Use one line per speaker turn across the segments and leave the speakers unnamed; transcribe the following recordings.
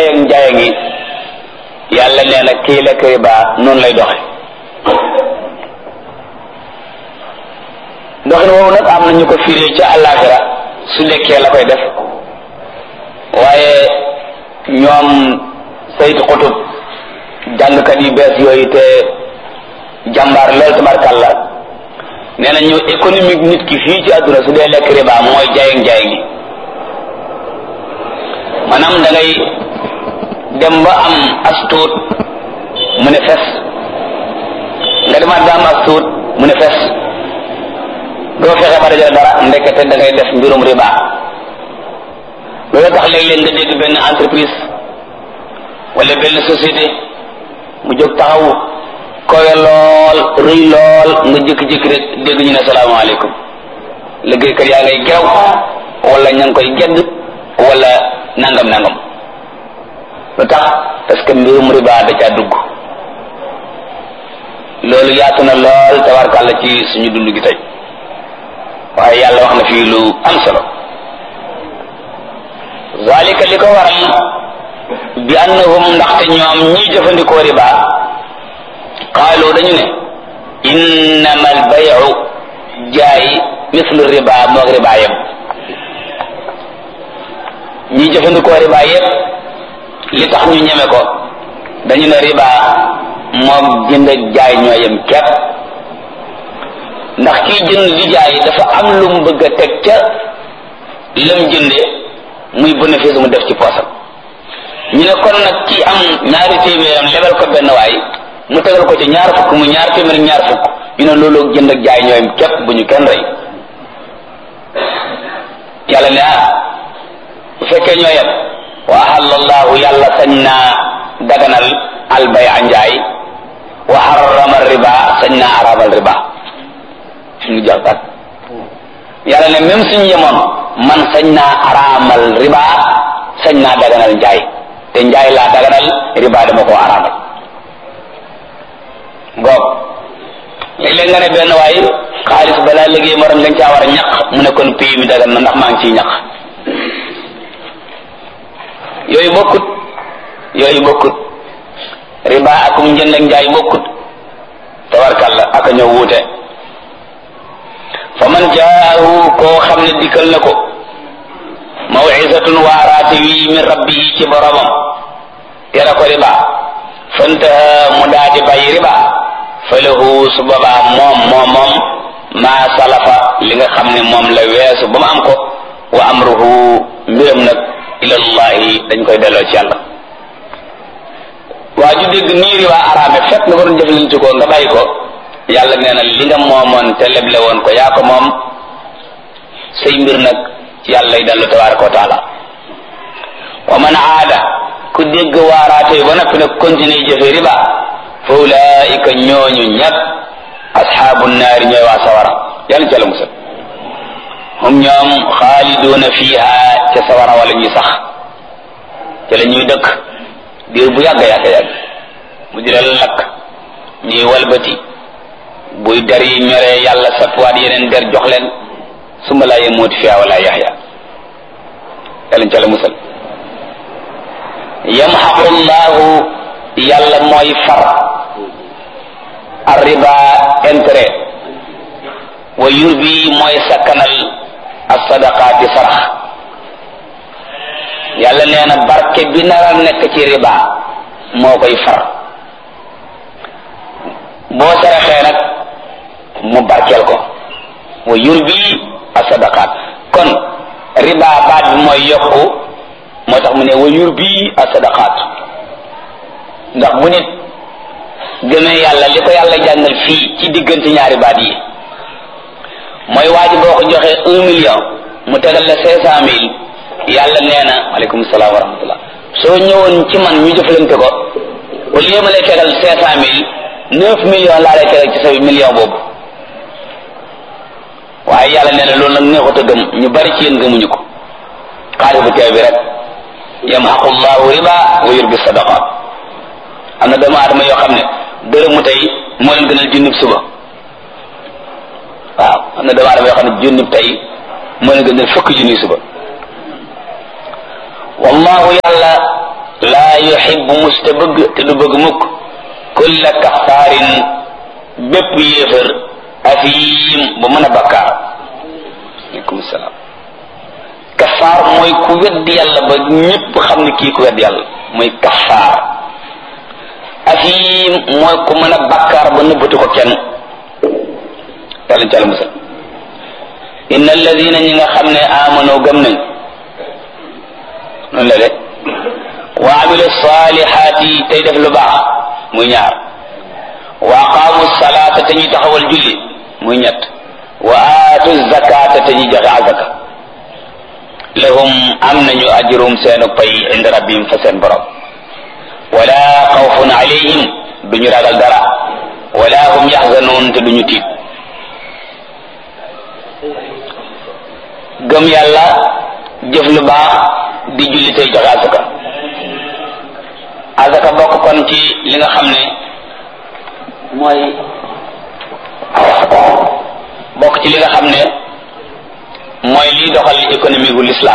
njaay ngi yàlla nee na kii lekk riba noonu lay doxe doxin woowu nag am na ñu ko firee ca àllaaxira su lekkee la koy def waaye ñoom Sayyid Qutb jàngkat yu bees yooyu te jàmbaar lool tabarkàlla nee na ñu économique nit ki fii ci àdduna su dee lekk riba mooy jaay ngi maanaam da ngay dem ba am as tuut mu ne fes nga demaat ba am as tuut mu ne fes doo fexe ba dajale dara ndekete da ngay def mbirum riba loolu tax léeg-léeg nga dégg benn entreprise wala benn société mu jóg taxaw kowe lool rëy lool nga jékki-jékki rek dégg ñu ne salaamaaleykum liggéeykat yaa ngay geraw wala ña ngi koy gedd wala nangam lu tax parce que mbirum riba da caa dugg loolu yaatu na lool tabarkàlla ci suñu dund gi tey waaye yàlla wax na fii lu am solo zalika li ko waral bi annahum ndaxte ñoom ñiy jëfandikoo riba qaalu dañu ne innama al bayu jaay mislu riba moog riba yëpp ñiy jëfandikoo riba yëpp li tax ñu ñeme ko dañu ne riba moom jënd ak jaay ñoo yem képp ndax kii jënd di jaay dafa am lu mu bëgg a teg ca lam jënde muy bénéfice mu def ci poosam ñu ne kon nag kii am ñaari téeméeram lebal ko benn waay mu tegal ko ci ñaar fukk mu ñaar téeméer ñaar fukk ñu ne loolu jënd ak jaay ñoo yem képp bu ñu kenn rey yàlla ne bu fekkee ñoo yem wa ahallallahu yàlla sañ naa daganal albay a njaay wa harrama riba sañ naa arabal riba suñu jaxtat yàlla ne même suñu yemoon man sañ naa araamal riba sañ naa daganal njaay te njaay laa daganal riba dama koo araamal ngoog léeg-léeg nga ne benn waay xaalis balaa liggéey morom lañ caa war a ñaq mu ne kon pays mi dagan na ndax maa ngi ciy ñaq yooyu bokkut riba akum njënd ak njaay bokkut tabarkalla aka ñëw wuute fa man jaahu koo xam ne dikkal na ko maw'izatun waaraate wi min rabbihi ci boromam tere ko riba fantaha mu daadi bàyyi riba fa lahu su boobaa moom maa salafa li nga xam ne moom la weesu ba mu am ko wa amruhu mbiram nag ilallahi dañ koy delloo ci yàlla waa ju dégg nii riba araame fekk nga ko doon jëflante ko nga bàyyi ko yàlla nee na li nga moomoon te leble woon ko yaa ko moom say mbir nag ci yàlla lay dellu tabaraka wa taala wa man aada ku dégg waaraate yi ba noppi nag continuer jëfe riba fa ulaika ñooñu ñett asxaabu naari ñooy waa sawara yàlla ci la musal hum ñoom xaaliduuna fiha ca sawara wala ñuy sax ca la ñuy dëkk diir bu yàgg mu di leen lakk ñuy walbati buy der yi ñoree yàlla sapwaat yeneen der jox leen summa laa yamuut fiha wala yaxya yàlla ca la musal yamxaqu llahu yàlla mooy far arriba intérêt wa yurbi mooy sakkanal as-sadaqaati sarax yàlla nee na barke bi nara nekk ci riba moo koy far boo saraxee nag mu barkeel ko wa yurbi as-sadaqaat kon riba baat bi mooy yokku moo tax mu ne wa yurbi as-sadaqaat ndax bu nit gëmee yàlla li ko yàlla jàngal fii ci diggante ñaari baat yi mooy waa ji boo ko joxee 1 million mu tegal la 500,000 yàlla nee na waaleykum salaam wa rahmatullah soo ñëwoon ci man ñu jëflante ko au lieu ma lay tegal 500,000 9 millions laa lay tegal ci sa million boobu waaye yàlla nee na loolu nag neexut a gëm ñu bari ci yéen gëmuñu ko xaalis bu teew bi rek yamhaqu llahu riba wa yurbi sadaqat am na doomu aadama yoo xam ne dërëmu tey moo leen gënal junnib suba waaw am na doomu aadama yoo xam ne junnib tey moo leen gënal fukki junni suba wallahu yàlla la yuhibbu musta bëgg te du bëgg mukk kulla kaffaarin bépp yéefar afiim bu mën a bakkaar. aleykum salaam. kaffaar mooy ku weddi yàlla ba ñépp xam ne kii ku weddi yàlla mooy kaffaar. afiim mooy ku mën a bakkaar ba nëbbatu ko kenn. yàlla ci àlla musal. inna alladina ñi nga xam ne amano gëm nañ noonu la de wa amilu salihati tey def lu baax muy ñaar wa aqaamu salata te ñuy taxawal julli muy ñett wa aatu zakata te ñuy joxe azaka lahum am nañu ajrum seenu pay inda rabbihim fa seen borom wala xawfun alayhim duñu ragal dara wala hum yaxzanun te duñu tiit. gëm yàlla jëf lu baax di julli tey joxe azaka. azaka bokk kon ci li nga xam ne mooy bokk ci li nga xam ne mooy liy doxal économie gu l'islam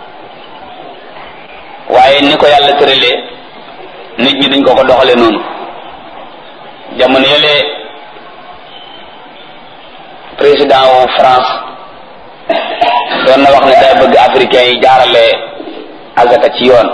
waaye ni ko yàlla tëralee nit ñi dañ ko doxalee noonu. jamono yële président wu France doon na wax ne day bëgg africain yi jaarale azaka ci yoon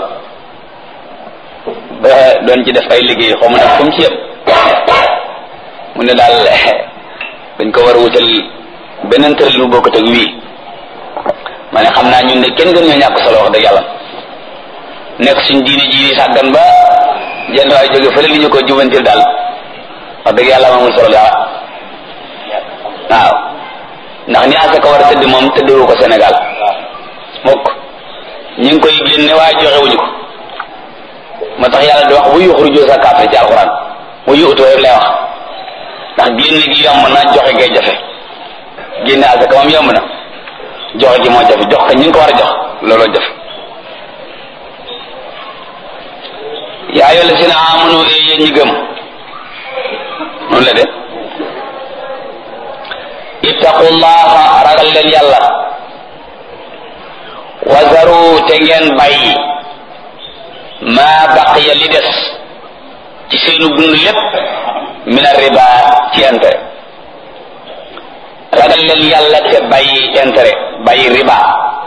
ba doon ci def ay liggéey xaw ma nag fu mu ci yëpp mu ne daal dañ ko war a wutal beneen tëralin bu bokkut ak wii. ma ne xam naa ñun de kenn gën ñoo ñàkk solo wax dëgg yàlla nekk suñ diine ji sàggan ba jenn waay jóge fële li ñu ko jubantil daal wax dëgg yàlla amul solo dara waaw. ndax ni asaka war a tëdd moom tëddewu ko Sénégal mukk ñu ngi koy génne waaye joxewuñu ko moo tax yàlla di wax bu yuxruju zakaata ci alxuraan bu yuutu rek lay wax ndax génne gi yomb na joxe ngay jafe. génne asaka moom yomb na joxe gi moo jafe jox ko ñu ngi ko war a jox looloo jafe. yaa ayyuhal lazina aamanu yéen ñi gëm noonu la de ittaqullaha ragal leen yàlla wazaru te ngeen bàyyi maa baqiya li des ci seenu dund lépp mina riba ci intérêt. ragal leen yàlla te bàyyi intérêt bàyyi riba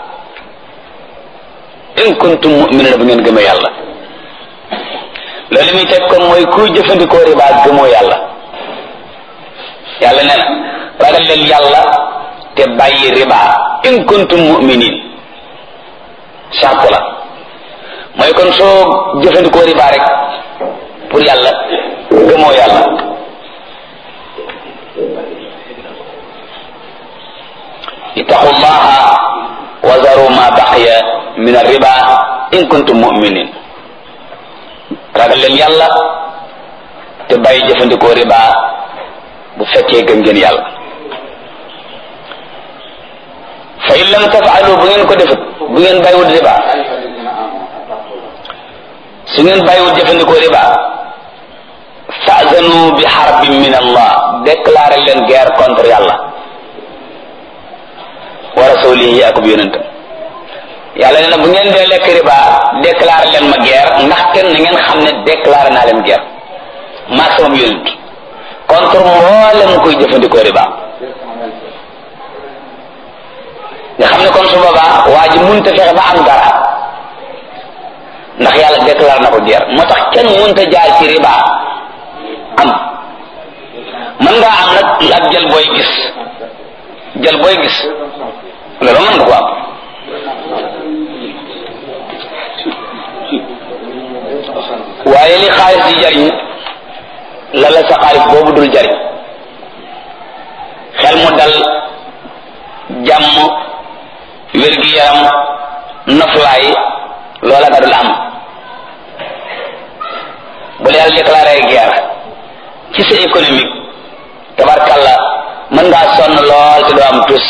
in kuntum mu'minin bu ngeen gëmee yàlla. loolu muy teg kon mooy kuy jëfandikoo riba gëmoo yàlla. yàlla nee na ragal leen yàlla te bàyyi riba in kuntum mu'minin charte la mooy kon soo jëfandikoo riba rek pour yàlla gëmoo yàlla. ittaqullaha wa zaru ma baqiya min ar-riba in kuntum mu'minin. ragal leen yàlla te bàyyi jëfandikoo riba bu fekkee gëm ngeen yàlla. fa in lam tafaalu bu ngeen ko defut bu ngeen bàyyiwut riba su ngeen bàyyiwut jëfandikoo riba fa'zanu bi harbin min Allah déclaré leen guerre contre yàlla wa rasulihi ak bu yonentam. yàlla nee na bu ngeen dee lekk riba déclaré leen ma guerre ndaxte na ngeen xam ne déclaré naa leen guerre maa sama yonent contre mboolem koy jëfandikoo riba. nga xam ne kon su boobaa waa ji mënta fexe ba am dara ndax yàlla déclaré na ko guerre. moo tax kenn mënta jaar ci riba am. mën ngaa am nag ak jël booy gis loolu mën nga ko am. waaye li xaalis di jariñ la la sa xaalis boobu dul jariñ. xel mu dal jàmm wér-gi-yaram noflaay loola nga dul am. bu la yàlla déclaré guerre ci sa économique tabarkalla mën ngaa sonn lool te doo am tus.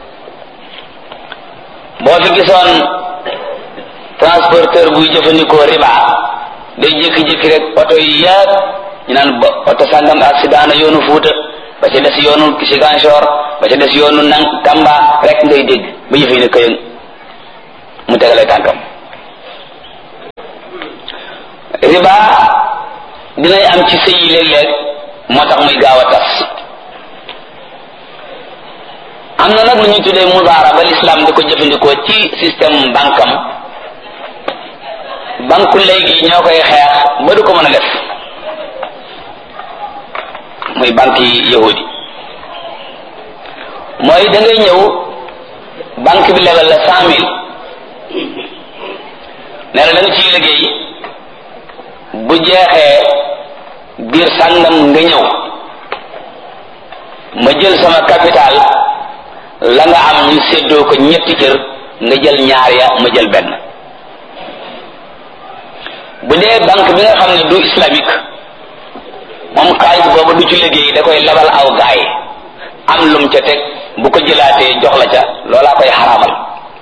boo fi gisoon transporteur buy jëfandikoo riba day jékki-jékki rek oto yi yëpp ñu naan ba oto sàngam accident na yoonu Fuuta ba ca des yoonu Ziguinchor ba ca des yoonu nang Tamba rek ngay dégg ba yëf yi ne këyën mu tegalee tànkam. riba dinay am ci sëy yi léeg-léeg moo tax muy gaaw a tas. am na nag lu ñuy tuddee mudaaraba l'islam di ko jëfandikoo ci système bankam banku léegi ñoo koy xeex ba du ko mën a def muy banque yi yahudi mooy da ngay ñëw banque bi lebal la 100,000 nee na da nga ciy liggéey bu jeexee biir sàngam nga ñëw ma jël sama capital la nga am ñu séddoo ko ñetti cër nga jël ñaar ya ma jël benn. bu dee banque bi nga xam ne du islamique moom xaalis boobu du ci liggéey da koy lebal aw gaay am lum ca teg bu ko jëlaatee jox la ca loolaa koy xaraamal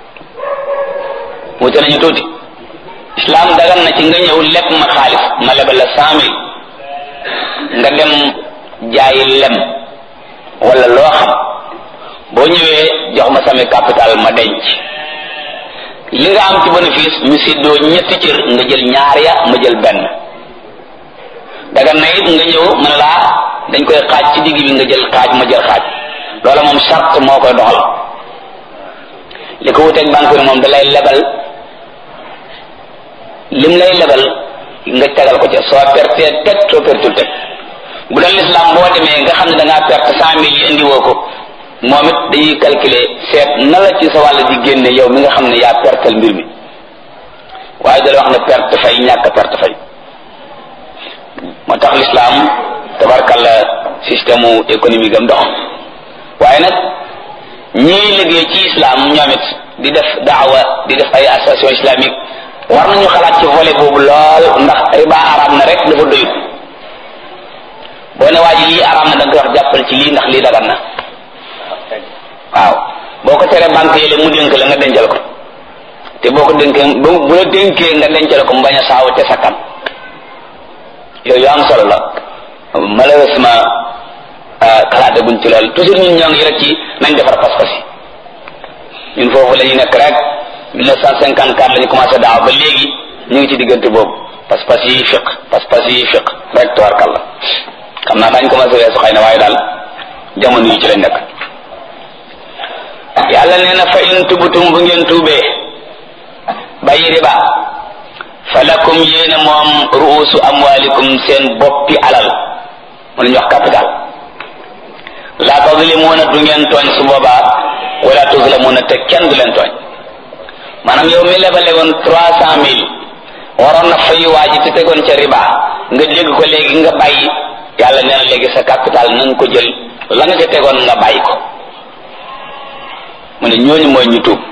wute nañu tuuti. islam dagan na ci nga ñëw leb ma xaalis ma lebal la 100,000 nga dem jaayi lem wala loo xam boo ñëwee jox ma sama capital ma denc li nga am ci bénéfice ñu séddoo ñetti cër nga jël ñaar ya ma jël benn. dagan na it nga ñëw mën laa dañ koy xaaj ci digg bi nga jël xaaj ma jël xaaj loola moom charte moo koy doxal. li ko wuteeg banque bi moom da lay lebal lim lay lebal nga tegal ko ca soo pertee teg soo pertul teg. bu doon l'islam boo demee nga xam ne da ngaa perte 100,000 yi indi woo ko moom it dañuy calculer seet na la ci sa wàll di génne yow mi nga xam ne yaa pertal mbir mi waaye da la wax ne perte fay ñàkk perte fay. moo tax l'islam tabarkalla système économique am dox waaye nag ñii liggéey ci islam ñoom it di def daawa di def ay association islamique war nañu xalaat ci volet boobu lool ndax riba araam na rek dafa doyut. boo ne waa ji lii araam na da nga koy wax jàppal ci lii ndax lii dagan na waaw boo ko teree banque yi mu dénk la nga dencal ko te boo ko dénkee bu la dénkee nga dencal ko mu bañ a saaw te sakkan yooyu am solo la. malheureusement xalaate guñ ci lool toujours ñun ñoo ngi rek ci nañ defar pas-pas yi ñun foofu la ñu nekk rek 1954 la ñu commencé daaw ba léegi ñu ngi ci diggante boobu pas-pas yi fiq rek tabarkalla xam naa daañu commencé weesu xëy na waaye daal jamono yi ci lañ nekk. yàlla nee na fa in tubutum bu ngeen tuubee bàyyi riba fa lakum yéene moom ruusu amwalikum seen boppi alal mu la ñu wax capital la tazlimuuna du ngeen tooñ su boobaa wala tuzlamuuna te kenn du leen tooñ. maanaam yow mi lebale woon 300,000 waroon na fay waa ji te tegoon ca riba nga dégg ko léegi nga bàyyi yàlla nee na léegi sa capital na nga ko jël la nga ca tegoon nga bàyyi ko. mu ne ñooñu mooy ñu tuub.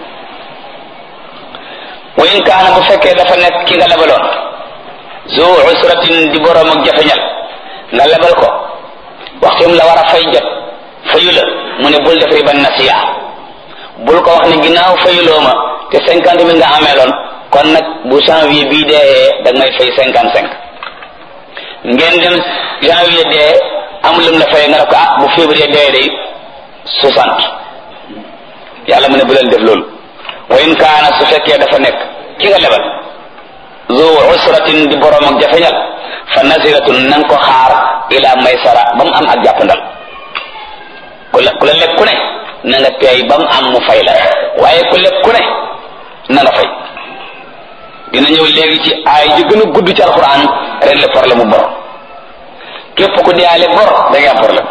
wa in kaana bu fekkee dafa nekk ki nga lebaloon zu usratin di boroom ak jafeñal nga lebal ko waxtum la war a fay jot fayu la mu ne bul def riba nasiya bul ko wax ne ginnaaw fayuloo ma te 50,000 nga ameeloon kon nag bu janvier bii dee da ngay fay 55 ngeen dem janvier dee amul lum la fay nga ne ko bu février dee day 60 yàlla mu ne bu leen def loolu. wa in kaana su fekkee dafa nekk ki nga lebal zu usratin di boroom ak jafeñal fa nasiratun na nga ko xaar ila maysara ba mu am ak jàppandal ku la leb ku ne na nga teey ba mu am mu fay la waaye ku leb ku ne na nga fay. dina ñëw léegi ci ay ji gën a gudd ci alquran régler problème mu bor képp ku deyaale bor da ngay am problème.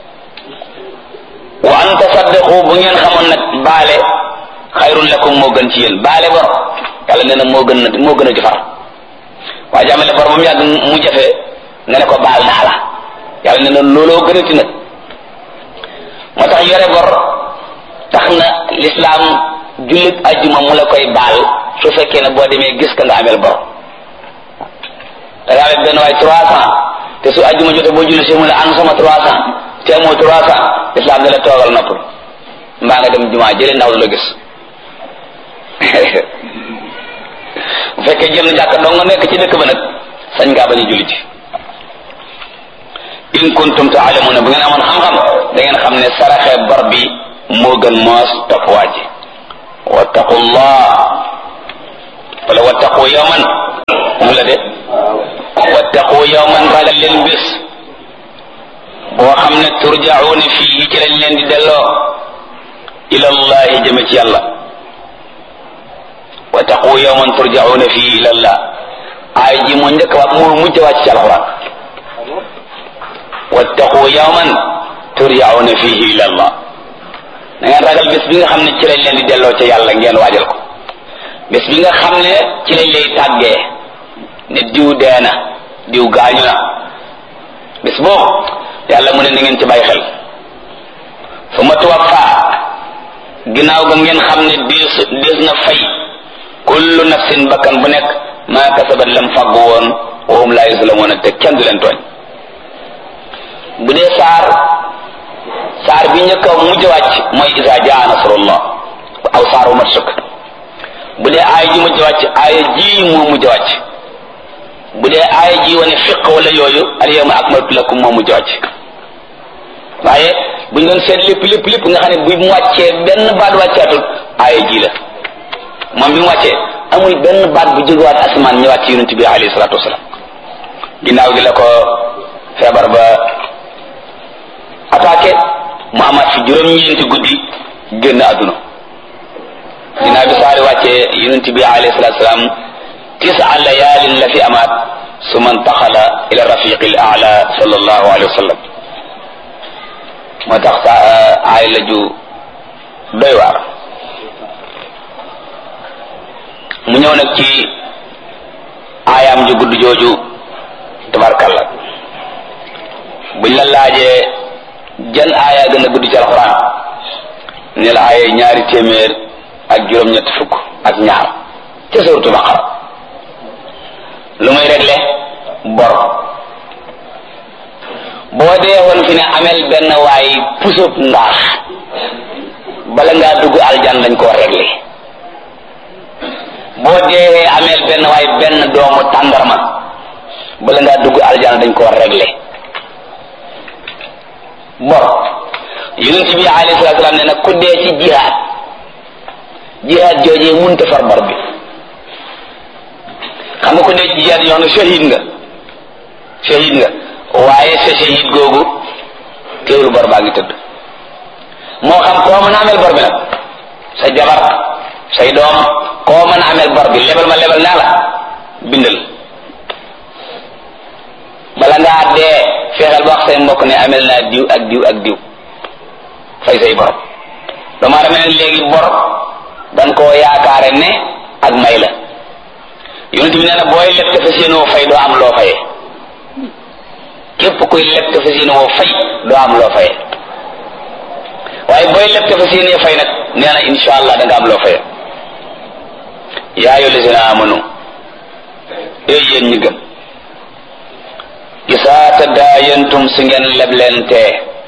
wa an tasaddaqu bu ngeen xamoon nag baale xayrun lakum moo gën ci yéen baale bor yàlla nee na moo gën a jëfar waaye jàmmale bor ba mu yàgg mu jafe nga ne ko baal naa la yàlla nee na looloo gën a ti nag. moo tax yore bor tax na l'islam jullit ajjuma mu la koy baal su fekkee ne boo demee gis ka nga ameel bor. da ngaa amee benn waay 300 te su ajjuma jotee boo julli si mu la an sama 300 te amoo 300 l'islam ne la toogal noppal mbaa nga dem jumaa jëlee ndaw du la gis. bu fekkee jëm jàkk dong nga nekk ci dëkk ba nag sañ ngaa bañ a julli ci. in kuntum ta'lamuna bu ngeen amoon xam-xam da ngeen xam ne saraxe bor bi moo gën moos topp waa ji. wattaqullah wala wattaqu yawman mu la de yawman ragal leen bés boo xam ne turja'una fihi ci lañ leen di delloo ila allahi jëme ci yàlla wa taqu yawman turja'una fihi ila allah ay ji mu njëkk wax mu mujj wàcc ci alquran wattaqu yawman turja'una fihi ila allah na ngeen ragal bés bi nga xam ne ci lañ leen di delloo ca yàlla ngeen waajal ko bés bi nga xam ne ci lañ lay tàggee ne diw deena diw gaañu na bés boobu yàlla mu ne na ngeen ci bàyyi xel summa tuwaffa ginnaaw ga ngeen xam ne dees na fay kullu nafsin bakkan bu nekk maa kasabat lam fàggu woon wa hum laa yuzlamuuna te kenn du leen tooñ bu dee saar bi njëkk a mujj wàcc mooy isa jaa nasrullah aw saar wu mat sukk bu dee aaya ji mujj wàcc aaya ji moo mujj wàcc bu dee aaya ji wane fiq wala yooyu al yawma akmaltu lakum moo mujj wàcc waaye bu ñu doon seet lépp nga xam ne bu mu wàccee benn baat wàccaatul aaya ji la moom bi mu wàccee amul benn baat bu jógewaat asamaan ñëwaat ci yonent bi alayhi salaatu wasalaam ginnaaw gi la ko feebar ba attaqué mu amaat fi juróom-ñeenti guddi génn àdduna ginnaaw bi saari wàccee yonent bi alayhi salaatu wasalaam 9 layaalin la fi amaat summa intaxala ila rafiqil a'la sallallahu alayhi wa sallam moo tax sa aay la ju doy waar mu ñëw nag ci aayaam ju gudd jooju tabarkalla buñ la laajee jan aaya gën a gudd ci alxuraan ne la aaya 200 ak juróom-ñett fukk ak ñaar ca suuratu Baqara lu muy réglé bor boo dee woon fi ne amel benn waay pusub ndaax bala ngaa dugg aljan dañ koo réglé boo dee amel benn waay benn doomu tàndarma bala ngaa dugg aljan dañ koo réglé bor yonent bi alayhi salaatu salaam ne nag ku dee ci jihaad joojee munta far bor bi xam nga ku dee ci jihaad yoo xam ne shahid nga waaye sa shahid googu teewul bor baa ngi tëdd moo xam koo mën a amel bor bi nag sa jabar say doom koo mën a amel bor bi lebal ma lebal naa la bindal bala ngaa dee fexeel ba wax say mbokk ne amel naa diw ak diw ak diw fay say bor dama dama ne léegi bor dan koo yaakaare ne ak may la yonent bi nee na booy leb te fas yéenoo fay doo am loo fayee képp kuy leb te fas yéenoo fay doo am loo fayee waaye booy leb te fas yéenee fay nag nee na insha allah da nga am loo fayee yaa ayyuhal lazina amanu yéen ñi gëm isaa tadaayantum si ngeen leblente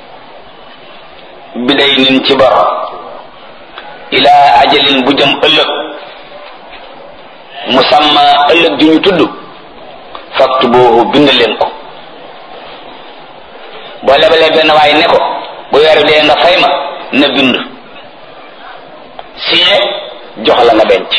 biday nin ci bor ilaa ajalin bu jëm ëllëg musamma ëllëg ju ñu tudd faktubuhu bind leen ko boo lebalee benn waaye ne ko bu weeru dee nga fay ma na bind signé jox la nga denc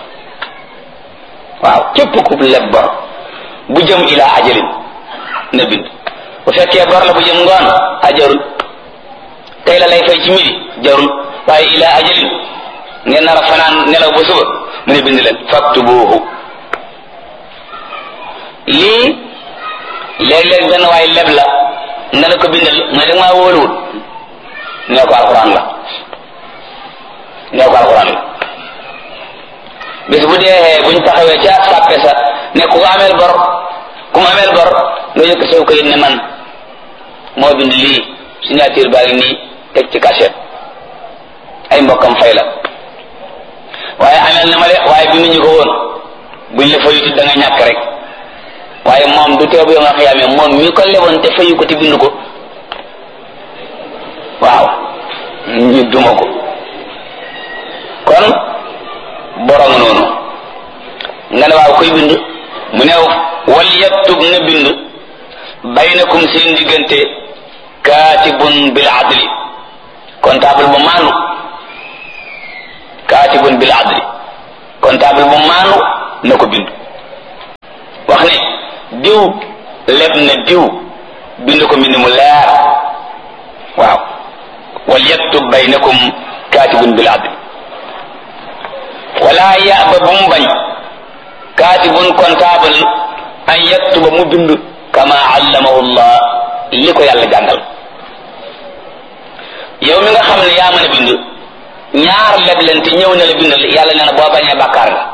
waaw képp ku leb bor bu jëm ilaa ajalin na bind bu fekkee bor la bu jëm ngoon a jarul tey la lay fay ci midi jarul waaye ilaa ajalin ngeen nar a fanaan nelaw ba suba mu ne bind leen faktubuhu lii léeg-léeg benn waay leb la nga ne ko bindal mooy da nga maa wóoluwul nee ko alxuraan la bis bu dee buñ taxawee ca sàppe sa ne ku ameel bor ku ma ameel bor nga yëkk saw kayit ne man moo bind lii signature baa ngi nii teg ci cachet ay mbokkam fay la waaye ameel na ma de waaye binduñu ko woon buñ la fayuti da nga ñàkk rek waaye moom du teew bu yo nga xiyaamee moom mi ko leboon te fayu ko te bindu ko waaw ñu duma ko kon borom noonu nga ne waaw koy bind mu ne wal yaktub na bind baynakum seen diggante kaatibun bil adli comptable bu maanu kaatibun bil adli comptable bu maanu na ko bind wax ne diw leb na diw bind ko mbind mu leer waaw wal yaktub baynakum katibun bil adl wala ya'ba bu mu bañ katibun comptable an yaktuba mu bind kama allamahu Allah li ko yàlla jàngal yow mi nga xam ne yaa mën a bind ñaar leblente ñëw na la bindal yàlla nee na boo bañee bàkkaar nga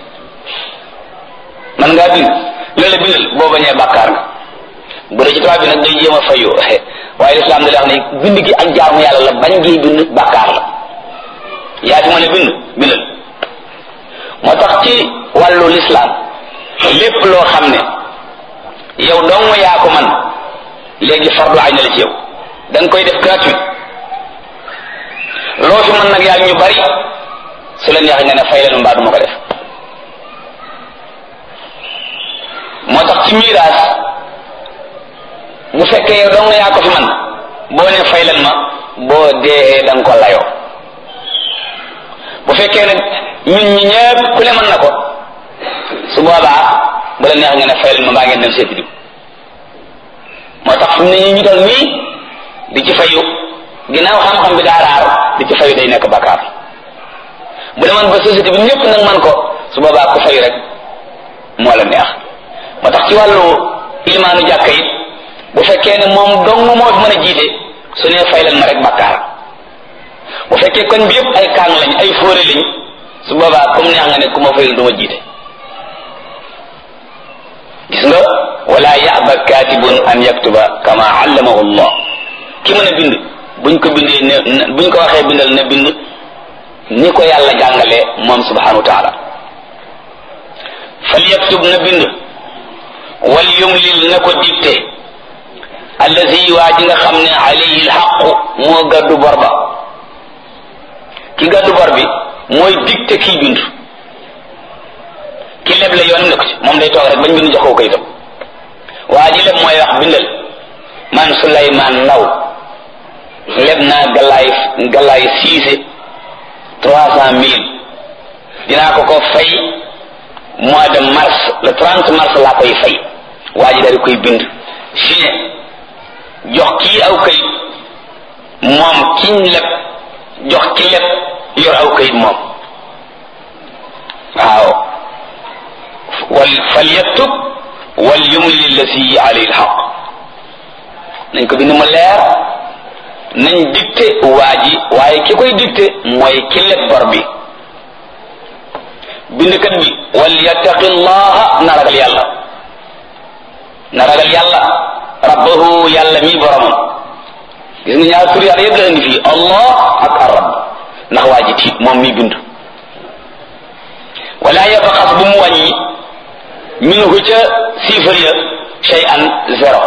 man ngaa bind loolu bindal boo bañee bàkkaar nga bu dee ci tubaab bi nag day jéem a fayu waaye lislaam da lay wax ne bind gi ak jaamu yàlla la bañ gi bind bàkkaar la yaa ci mën a bind bindal moo tax ci wàllu lislaam lépp loo xam ne yow dong yaa ko man léegi fardu ay na la ci yow da nga koy def gratuit loo fi mën nag yaa ñu bari su la neexee nga ne fay leen mbaa du ma ko def moo tax ci miraas bu fekkee yow dong yaa ko fi man boo ne fay leen ma boo dee da nga ko layoo bu fekkee ne ñun ñi ñëpp ku ne mën na ko su boobaa bu la neex nga ne fay leen ma mbaa ngeen dem seeti diw moo tax fu mu ne ñu toll nii di ci fayu ginnaaw xam-xam bi daa raar di ci fayu day nekk bakkaar bu demoon ba société bi ñëpp nag man ko su boobaa ku fayu rek moo la neex moo tax ci wàllu ilimaanu jàkka it bu fekkee ne moom dong moo fi mën a jiite su ne fay leen ma rek bakkaar bu fekkee koñ bi yëpp ay kaang lañ ay fóore lañ su boobaa comme neex nga ne ku ma fayul du ma jiite gis nga wala ya'ba katibun an yaktuba kama allamahu Allah ki mën a bind buñ ko bindee ne buñ ko waxee bindal na bind ni ko yàlla jàngale moom subhanahu wa taala fal yaktub na bind wal yumlil na ko dicté allazi waa ji nga xam ne alayhi alxaqu moo gàddu bor ba ki gàddu bor bi mooy dicté kii bind ki leb la yoon ne ko ci moom day toog rek bañ bind jox ko kayitam waa ji leb mooy wax bindal man Souleymane Ndaw leb naa galaay siise 300,000 dinaa ko fay mois de mars le 30 mars laa koy fay waa ji daal koy bind signé jox kii aw kayit moom kiñ leb jox ki leb yor aw kayit moom waaw fal yaktub wal yumlil allati alayhi alhaq nañ ko bind mu leer nañ dicté waa ji waaye ki koy dicté mooy ki leb bor bi bindkat bi wal yattaqi llaha na ragal yàlla rabbahu yàlla mi boromam gis nga ñaar tur yàlla yëpp la indi fii allah ak arab ndax waa ji tiit moom mi bind wala yabxas bu mu wàññi minhu ca chiffre ya shay'an zéro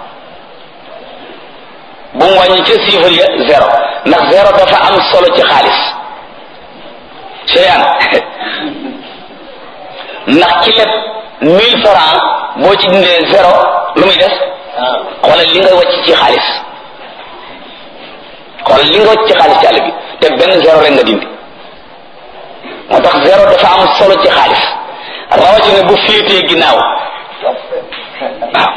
bu mu wàññi ca chiffre ya zéro ndax zéro dafa am solo ci xaalis shay'an ndax ci lépp 1000 francs boo ci dindee zéro lu muy des xoolal li nga wàcc ci xaalis xoolal li nga wàcc ci xaalis ci àll bi te benn zéro rek nga dindi moo tax zéro dafa am solo ci xaalis rawatina bu féetee ginnaaw waaw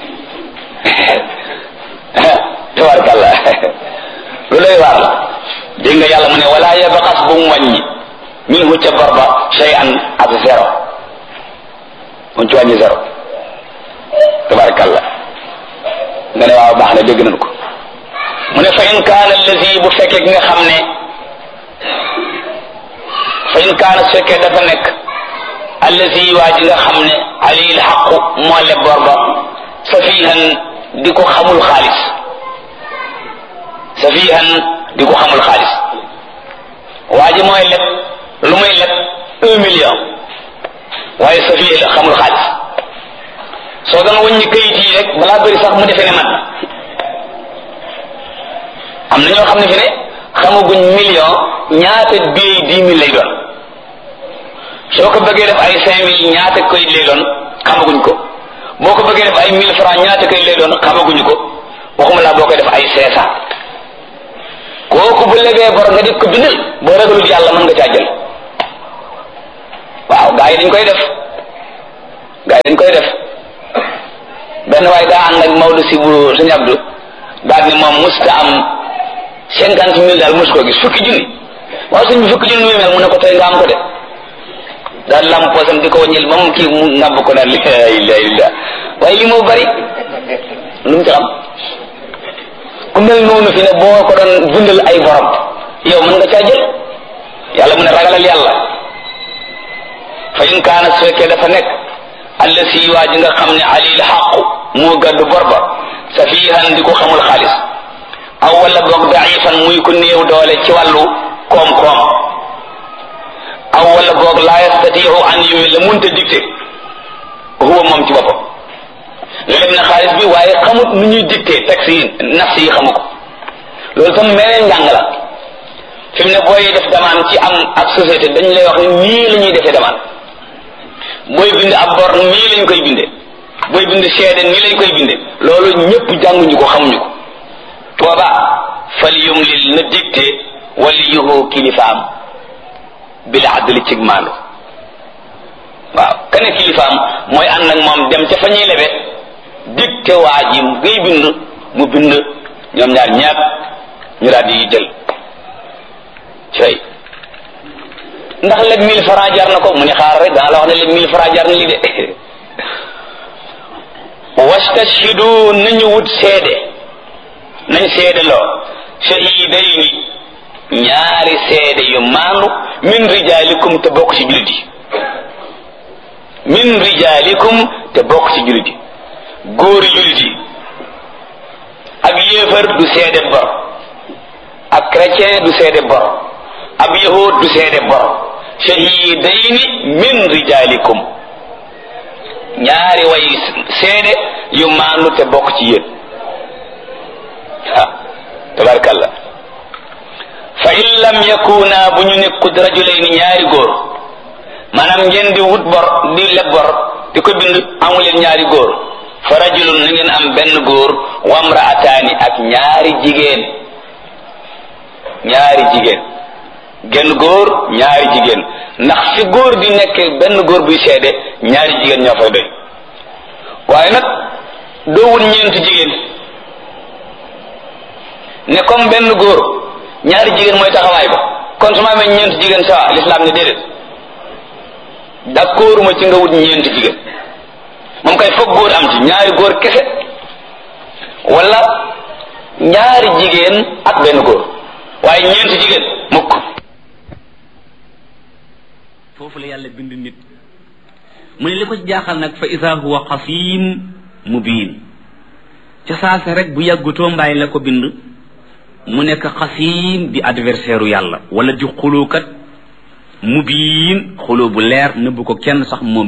tabarkalla lu lay waar la dégg nga yàlla mu ne wala yabxas bu mu wàññi minhu ca bor ba shay'an ak zéro mu ci wàññi zéro tabarkalla nga ne waaw baax na dégg nañ ko mu ne fa in kaana allazi bu fekkee ki nga xam ne fa in kaana su fekkee dafa nekk allazi waa ji nga xam ne alayhi alxaqu moo leb bor ba safihan di ko xamul xaalis safihan di ko xamul xaalis waa ji mooy leb lu muy leb 1 million waaye safi la xamul xaalis soo doon wëññi kayit yi rek balaa bëri sax mu defee ne man am na ñoo xam ne fi ne xamaguñ million ñaata biey 10 000 lay doon soo ko bëggee def ay 5000 ñaata kayit lay doon xamaguñ ko boo ko bëggee def ay 1000 francs ñaata kayit lay doon xamaguñu ko waxuma laa boo koy def ay 500 kooku bu lebee bor nga di ko bindal boo ragalul yàlla mën nga caa jël waaw gaa yi dañ koy def benn waaye daa ànd ak Maodo si bu Sëñ Abdou daal ni moom musta am 50,000 daal mos koo gis fukki junni waaw suñ bi fukki junni muy mel mu ne ko tey nga am ko de daal lam poosam di ko wàññil moom kii mu ngàbb ko naan la ilaha illa waaye li moo bari lu mu ci xam ku mel noonu fi ne boo ko doon bindal ay borom yow mën nga caa jël yàlla mu ne ragalal yàlla fa in kaana su fekkee dafa nekk allasi waa ji nga xam ne alil xaqu moo gàddu bor ba safihan di ko xamul xaalis aw wala boog daifan muy ko néew doole ci wàllu koom-koom aw wala boog laa yastatiu an yumilla munta dicté huwa moom ci boppam leb na xaalis bi waaye xamut nu ñuy dicté taxe yi nafs yi xamu ko loolu tam meneen njàng la fi mu ne booy def demande ci am ak société dañ lay wax ni nii la ñuy defee demande booy bind ab bor nii lañ koy bindee booy bind seede nii lañ koy bindee loolu ñëpp jànguñu ko xamuñu ko tooba fal yumlil na dicté waliyuhu kilifaam bil adli cig maandu waaw kane kilifaam mooy ànd ak moom dem ca fa ñuy lebe dicté waa ji ngay bind mu bind ñoom ñaar ñaar ñu daal di jël cay ndax leb 1000 francs jar na ko mu ne xaar rek daa la wax ne leb 1000 francs jar na li de wastashhidu nañu wut seede nañ seede loo shahidayni ñaari seede yu maandu min rijalikum te bokk ci jullit yi min rijalikum te bokk ci jullit yi góori jullit yi ab yéefar du seede bor ab chrétien du seede bor ab yahud du seede bor shahidayni min rijalikum ñaari way seede yu maandu te bokk ci yéen tabarakallah fa in lam yakuna bu ñu nekkut rajulayni ñaari góor maanaam ngeen di wut bor di leb bor di ko bind amuleen ñaari góor fa rajulun na ngeen am benn góor wa imraataani ak ñaari jigéen genn góor ñaari jigéen ndax fi góor di nekk benn góor buy seede ñaari jigéen ñoo fay doy waaye nag doo wut ñeenti jigéen ne comme benn góor ñaari jigéen mooy taxawaay ba kon su ma amee ñeenti jigéen sawa l'islam ne déedéet d'accord ma ci nga wut ñeenti jigéen moom kay foog góor am ci ñaari góor kese wala ñaari jigéen ak benn góor waaye ñeenti jigéen mukk
foofu la yàlla bind nit mu ne li ko ci jaaxal nag fa ida huwa xasim mubin ca saase rek bu yàggutoo mbaay la ko bind mu nekk xasim di adversaire u yàlla wala di xulukat mubin xuloo bu leer nëbbu ko kenn sax moom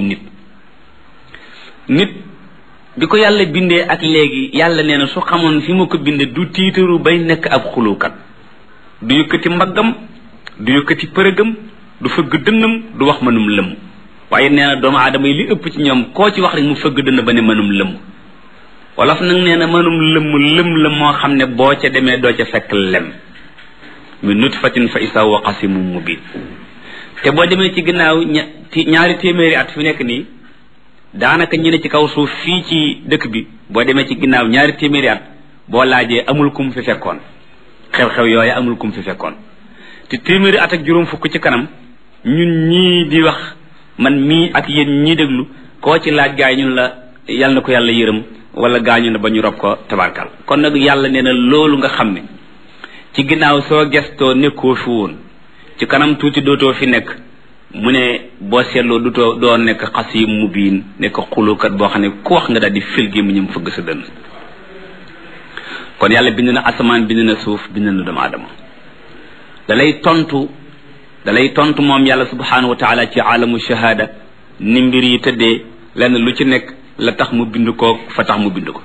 nit bi ko yàlla bindee ak léegi yàlla nee na su xamoon fi mu ko bindee du tiitaru bay nekk ab xulukat du yëkkati mbaggam du yëkkati përëgam du fëgg dënnam du wax mënum lëm waaye nee na doomu aadama yi li ëpp ci ñoom koo ci wax rek mu fëgg dënn ba ne mënum lëm wolof nag nee na mënum lëm la moo xam ne boo ca demee doo ca fekk lem min nutfatin fa isa wa qasimun mubin te boo demee ci ginnaaw ñaari téeméeri at fi nekk nii daanaka ñu ne ci kaw suuf fii ci dëkk bi boo demee ci ginnaaw ñaari téeméeri at boo laajee amul kum fi fekkoon xew-xew yooyu amul kum fi fekkoon te téeméeri at ak juróom fukk ci kanam ñun ñii di wax man mii ak yéen ñii déglu koo ci laaj gaay ñun la yal na ko yàlla yërëm wala gaañu na ba ñu rob ko tabarkal kon nag yàlla nee na loolu nga xam ne ci ginnaaw soo gestoo nekkoo fi woon ci kanam tuuti dootoo fi nekk mu ne boo seetloo doo nekk xasim mubiin nekk xulukat boo xam ne ku wax nga daal di fil gi mu ñëm fëgg sa dënn kon yàlla bind na asamaan bind na suuf bind na doomu aadama dalay tontu moom yàlla subhanahu wa taala ci alamu shahada ni mbir yi tëddee lenn lu ci nekk la tax mu bind ko fa tax mu bind ko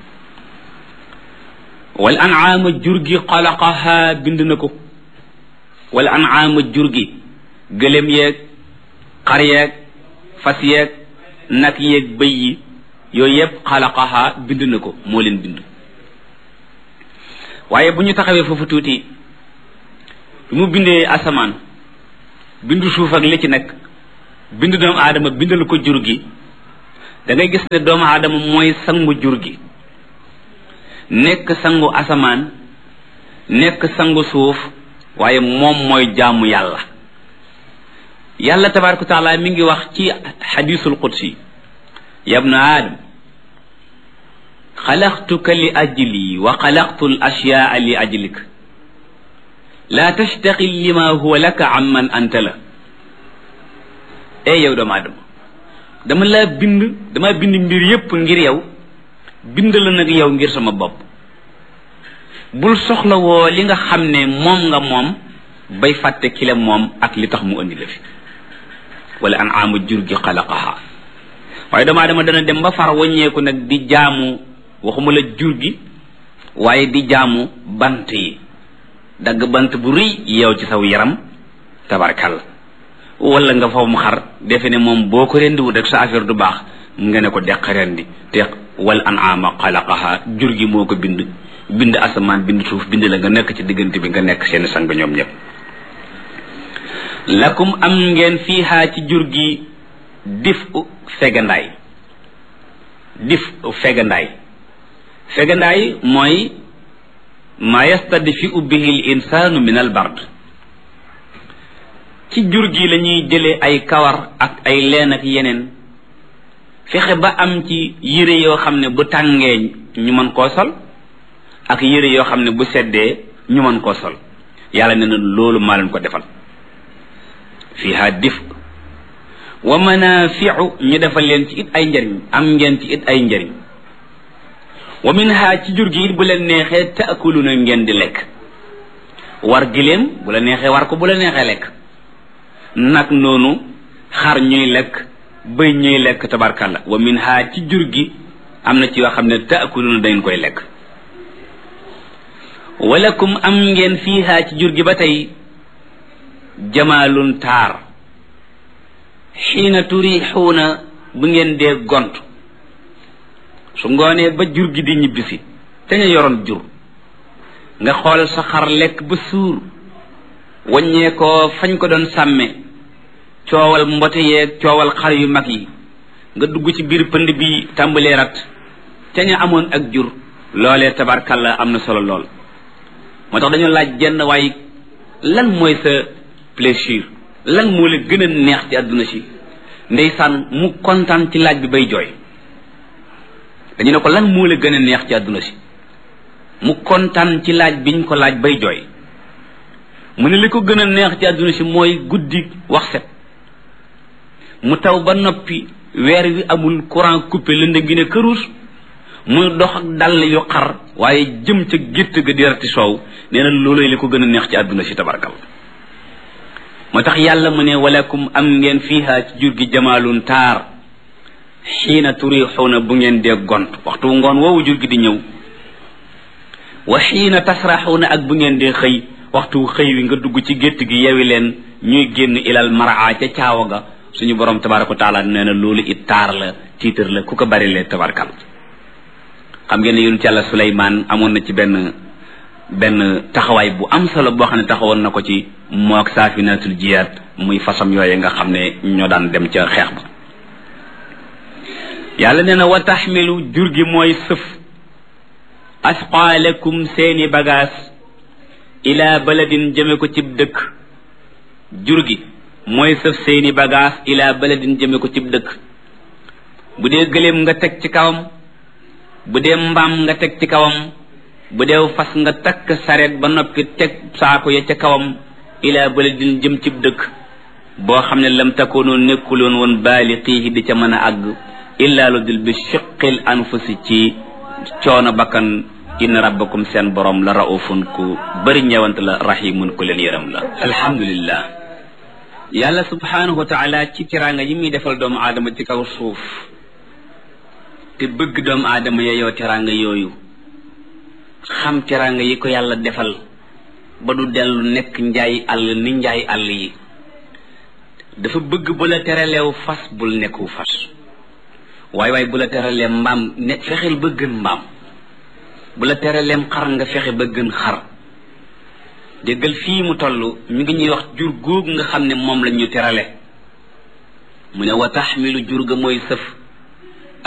wal an'aama jur gi xalaqaha bind na ko wal an'aama jur gi gëlem yeeg xar yeeg fas yeeg nag yeeg bëy yi yooyu yëpp xalaqaha bind na ko moo leen bind waaye bu ñu taxawee foofu tuuti mu bindee asamaan bindu suuf ak li ci nekk bind doomu aadama bindal ko jur gi da ngay gis ne doomu aadama mooy sangu jur gi nekk sangu asamaan nekk sangu suuf waaye moom mooy jaamu yàlla. yàlla tabaraka wa taala mi ngi wax ci xadisul qudsi yabna aadam xalaqtuka li ajli wa xalaqtu al ashyaa li ajlik laa tastaqil lima huwa laka amman anta la. yow doomu aadama dama bind mbir yépp ngir yow bind la nag yow ngir sama bopp. bul soxla woo li nga xam ne moom nga moom bay fàtte ki la moom ak li tax mu andi la fi. wala an'aamu jur gi xalaqaha. waaye doomu aadama dana dem ba far wàññeeku nag di jaamu waxuma la jur gi waaye di jaamu bant yi dagg bant bu rëy yow ci saw yaram tabarkalla wala nga fa mu xar defe ne moom boo ko rendiwut rek sa affaire du baax nga ne ko deq rendi te wal an'aama xalaqaha jur gi moo ko bind asamaan bind suuf bind la nga nekk ci diggante bi nga nekk seen sang ñoom ñëpp. lakum am ngeen fiihaa ci jur gi fegandaay mooy maa yastadfi'u bihi l insaanu min al bard. ci jur gi lañuy jëlee ay kawar ak ay leen ak yeneen fexe ba am ci yére yoo xam ne bu tàngee ñu mën koo sol ak yére yoo xam ne bu seddee ñu mën koo sol. yàlla nee na loolu maa leen ko defal. fiha dif wa manafiu ñu defal leen ci it ay njariñ am ngeen ci it ay njariñ. wa minha ci jur gi it bu leen neexee taakuluna ngeen di lekk. war giléem bu la neexee war ko bu la neexee lekk. nag noonu xar ñuy lekk bëy ñuy lekk tabarkalla. wa minha ci jur gi am na ci yoo xam ne taakuluna dañ koy lekk. walakum am ngeen fiha ci jur gi ba tey jamaalun taar xiina turixuuna bu ngeen dee gont su ngoonee ba jur gi di ñibbisi te ñu yoroon jur nga xool sa xar lekk ba suur waññee ko fañ ko doon sàmme coowal mbote yeeg coowal xar yu mag yi nga dugg ci biir pënd bi tàmbalee rat te ñu amoon ak jur loolee tabarkalla am na solo lool. moo tax dañoo laaj jenn waaye lan mooy sa plaisir lan moo la gën a neex ci àdduna si ndeysaan mu kontaan ci laaj bi bay jooy. dañu ne ko lan moo la gën a neex ci àdduna si mu kontaan ci laaj biñ ko laaj bay jooy. mu ne li ko gën a neex ci àdduna si mooy guddi wax set mu taw ba noppi weer wi amul courant coupé lëndëm gi ne këruus muy dox ak dàll yu xar waaye jëm ca gétt ga di rati soow nee na loolooy li ko gën a neex ci àdduna si tabarkal. moo tax yàlla mu ne walakum am ngeen fiiha ci jur gi jamaalun taar xiina turixuuna bu ngeen dee gont waxtu ngoon woowu jur gi di ñëw. wa xiina tasraxuuna ak bu ngeen dee xëy waxtu xëy wi nga dugg ci gétt gi yewi leen ñuy génn ilal maraa ca caawa ga suñu borom tabaraka wa taala nee na loolu it taar la tiitar la ku ko bari lee tabarkal. xam ngeen ne yonent Yàlla Suleymaan amoon na ci benn taxawaay bu am solo boo xam ne taxawoon na ko ci mook saafinatul jiyaat muy fasam yooye nga xam ne ñoo daan dem ca xeex ba. yàlla nee na wa taxmilu jur gi mooy sëf asqaalakum seeni bagaas ila baladin jëme ko cib dëkk. jur gi mooy sëf seeni bagaas ila baladin jëme ko cib dëkk. bu dee gëléem nga teg ci kawam bu dee mbaam nga teg ci kawam bu dee fas nga takk sareet ba noppi teg saako ya ca kawam ila baladin jëm cib dëkk boo xam ne lam takoonoo nekkuloon woon baaliqiihi di ca mën a àgg illaa lu dul bi shiqqil anfusi ci coono bakkan inna rabbakum seen borom la raufun ku bëri ñewant la rahimun ku leen yërëm la. alhamdulillah yàlla subhanahu wa taala ci teraanga yi muy defal doomu aadama ci kaw suuf te bëgg doomu aadama yeyoo teraanga yooyu xam teraanga yi ko yàlla defal ba du dellu nekk njaay àll ni njaay àll yi dafa bëgg bu la teraleew fas bul nekku fas waaye bu la teralee mbaam ne fexeel ba gën mbaam bu la teraleem xar nga fexe ba gën xar déggal fii mu toll mi ngi ñuy wax jur googu nga xam ne moom la ñu terale mu ne wa taxmilu jur ga mooy sëf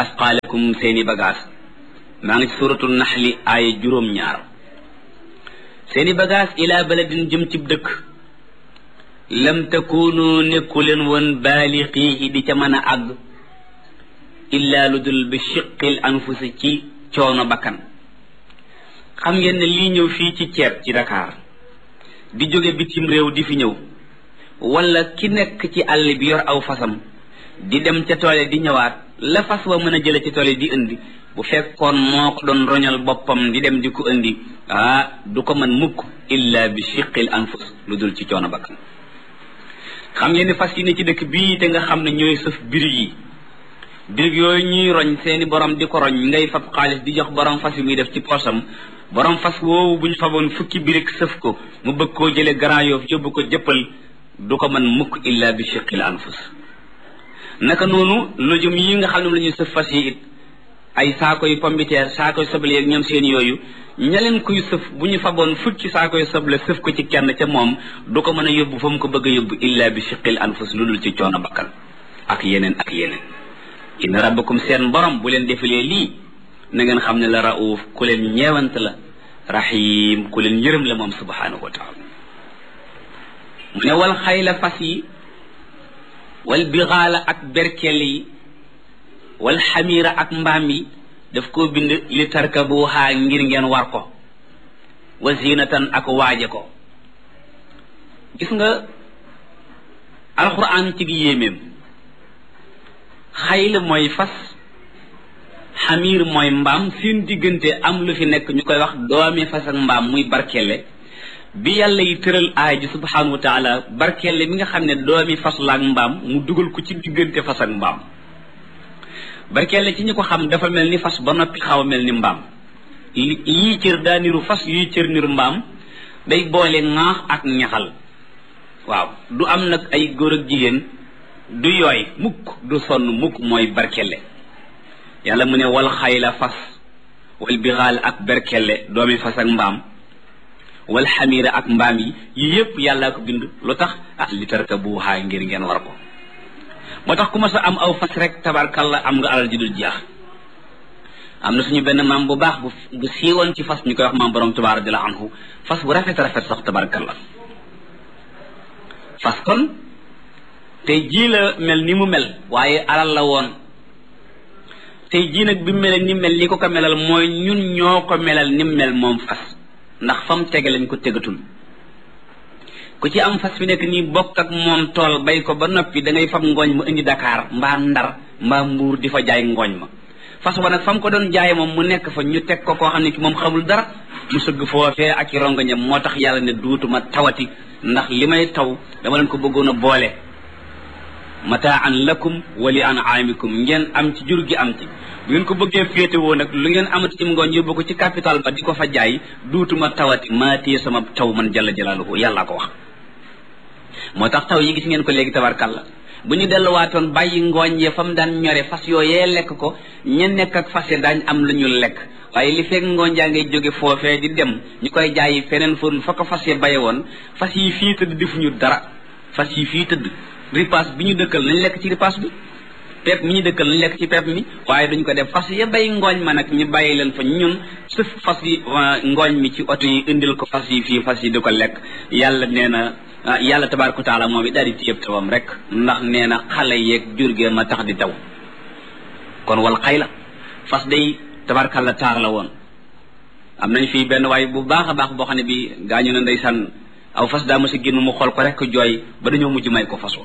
asqaalakum seeni bagaas maa ngi ci suratu naxli aaya juróom-ñaar seeni bagaas ila baladin jëm cib dëkk lam takunu nekku leen woon baaliqiihi di ca mën a àgg illa lu dul bi shiqil anfusi ci coono bakkan xam ngeen ne lii ñëw fii ci ceeb ci Dakar di jóge bitim réew di fi ñëw wala ki nekk ci àll bi yor aw fasam di dem ca toole di ñëwaat la fas wa mën a jële ci toole di indi bu fekkoon moo ko doon roñal boppam di dem di ko indi du ko mën mukk illa bi shiqil anfus lu dul ci coono bakkan xam ngeen ne fas yi ne ci dëkk bii te nga xam ne ñooy sëf birig yi birig yooyu ñuy roñ seeni borom di ko roñ ngay fab xaalis di jox borom fas yi muy def ci poosam borom fas woowu bu ñu faboon fukki birig sëf ko mu bëgg koo jële Grand Yoff yóbbu ko jëppal du ko mën mukk illa bi shiqil anfus naka noonu lujum yi nga xam ne la ñuy sëf fas yi it ay saakoy pombiteer saakoy soble ak ñoom seen yooyu ña leen kuy sëf bu ñu faboon fukki saakoy soble sëf ko ci kenn ca moom du ko mën a yóbbu fa mu ko bëgg a yóbbu illa bi shiqil anfus lu dul ci coono bakkan ak yeneen inna rabbakum seen borom bu leen defalee lii na ngeen xam ne la rauf ku leen ñeewant la rahim ku leen yërëm la moom subhanahu wa taala mu ne wal xayla fas yi wal bixaala ak berkel yi wal xamiira ak mbaam yi daf koo bind li tarkabuha ngir ngeen war ko wa zinatan ak waaje ko gis nga alquran ci gi yéeméem xayla mooy fas xamiir mooy mbaam seen diggante am lu fi nekk ñu koy wax doomi fas ak mbaam muy barkelle bi yàlla yi tëral aay ji subhanahu wa taala barkelle mi nga xam ne doomi fas la ak mbaam mu dugal ko ci diggante fas ak mbaam barkelle ci ñi ko xam dafa mel ni fas ba noppi xaw a mel ni mbaam yii cër daa niru fas yii cër niru mbaam day boole ŋaax ak ñaxal waaw du am nag ay góor ak jigéen du yooy mukk du sonn mukk mooy barkelle yàlla mu ne wal xayla fas wal bixaal ak berkelle doomi fas ak mbaam wal xamiira ak mbaam yi yii yépp yàllaa ko bind lu tax li tarkabuha ngir ngeen war ko moo tax ku ma sa am aw fas rek tabarkalla am nga alal ji dul jeex am na suñu benn maam bu baax bu siiwoon ci fas ñu koy wax maam borom Tuubaa radiyallaahu anhu fas bu rafet sax tabarkalla fas kon tey jii la mel ni mu mel waaye alal la woon tey jii nag bi mel ni mel li ko melal mooy ñun ñoo ko melal ni mel moom fas ndax fam tege lañ ko tegatul ku ci am fas fi nekk nii bokk ak moom tool bay ko ba noppi da ngay fam ngooñ ma indi Dakar mbaa Ndar mbaa Mbuur di fa jaay ngooñ ma fas wa nag fam ko doon jaay moom mu nekk fa ñu teg ko koo xam ne ki moom xamul dara mu sëgg foofee ak i rongoñam moo tax yàlla ne duutuma tawati ndax li may taw dama leen ko bëggoon a boole mataan lakum wa li an'amikum ngeen am ci jur gi am ci bu ngeen ko bëggee féetewoo nag lu ngeen amati ci ngooñ yóbbu ko ci capital ba di ko fa jaay duutuma tawati maa téye sama taw man jalla jalaaluhu yàllaa ko wax moo tax taw yi gis ngeen ko léegi tabarkalla bu ñu delluwaatoon bàyyi ngooñ ya fa mu daan ñore fas yooyee lekk ko ña nekk ak fas ya daañ am lu ñu lekk waaye li fekk ngooñ jaa ngay jóge foofee di dem ñu koy jaayi feneen fu fa ko fas ya baye woon fas yi fii tëdd defuñu dara fas yi fii tëdd ripaas bi ñu dëkkal nañ lekk ci ripaas bi pepp mi ñu dëkkal nañ lekk ci pepp mi waaye duñ ko def fas ya bay ngooñ ma nag ñu bàyyi leen fa ñun sëf fas yi ngooñ mi ci oto yi indil ko fas yi fii fas yi di ko lekk yàlla nee na yàlla tabaaraka wa taala moom it daal di téyeb tawam rek ndax nee na xale yeeg jur gee ma tax di taw kon wal xayla fas day tabaarkalla taar la woon am nañ fii benn waay bu baax a baax boo xam ne bi gaañu na ndeysaan aw fas daa ma si génn mu xool ko rek jooy ba dañoo mujj may ko fas wa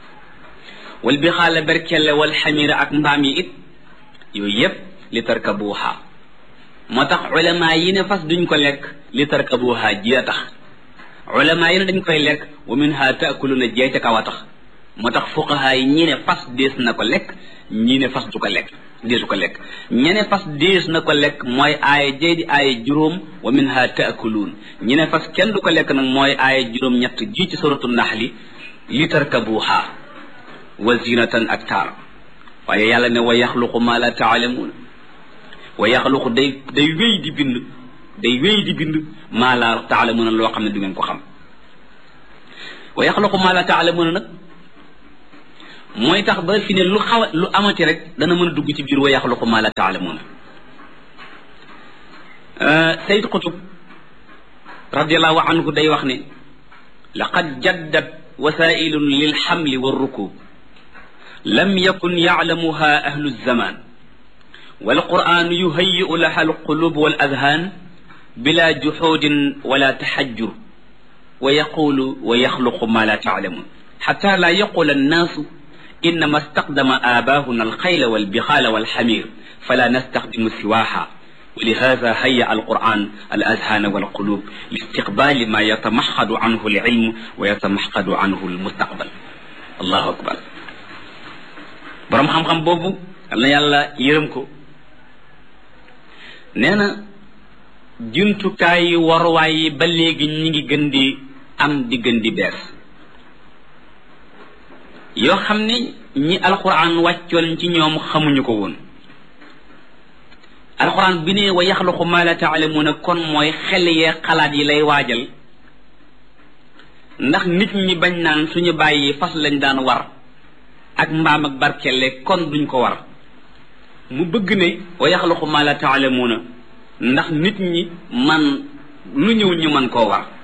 wal bi xaala berkelle wal xamira ak mbaam yi it yooyu yépp li tarkabuha moo tax ulama yi ne fas duñ ko lekk li tarkabuha ji a tax ulama yi ne dañ koy lekk wa minha taakuluna jee ca kaw a tax moo tax fuqaha yi ñi ne fas dees na ko lekk ñi ne fas du ko lekk deesu ko lekk ñene fas dees na ko lekk mooy aaya jee di aaya juróom wa minha taakuluun ñi ne fas kenn du ko lekk nag mooy aaya juróom ñett ji ci suratu naxli li tarkabuha wa zinatan ak taar waaye yàlla ne wa yaxluqu ma la taalamuun wa yaxluqu day wéy di bind ma la taalamuuna loo xam ne du ngeen ko xam wa yaxluqu ma la taalamuuna nag mooy tax ba fi ne lu amati rek dana mën a dugg ci biir wa yaxluqu ma la taalamuuna Sayyid Qutb radiallahu anhu day wax ne laqad jaddat wasailun lilxamli walrukub lam yakun yaclamuha ahlu zaman walquran yuhayiu laha alqulub waladhan bila juxudin wala taxajjur wa yaqulu wa yaxluqu ma la taalamun xata la yaqul annaasu innama staqdama aabahuna alxayla walbixaala walxamir fala nastaxdimu siwaha ولهذا هيأ القرآن الأذهان والقلوب لاستقبال ما يتمحض عنه العلم ويتمحض عنه المستقبل الله أكبر borom xam-xam boobu yal na yàlla yërëm ko nee na jumtukaay yi waruwaay yi ba léegi ñi ngi gën di am di gën di bees yoo xam ne ñi alquran wàccoon ci ñoom xamuñu ko woon alquran bi ne wa yaxluqu ma la taalamuuna kon mooy xel yee xalaat yi lay waajal ndax nit ñi bañ naan suñu bàyyi fas lañ daan war ak mbaam ak barkelle kon duñ ko war mu bëgg ne wa yaxluqu ma la taalamuuna ndax nit ñi man lu ñëw ñu man koo war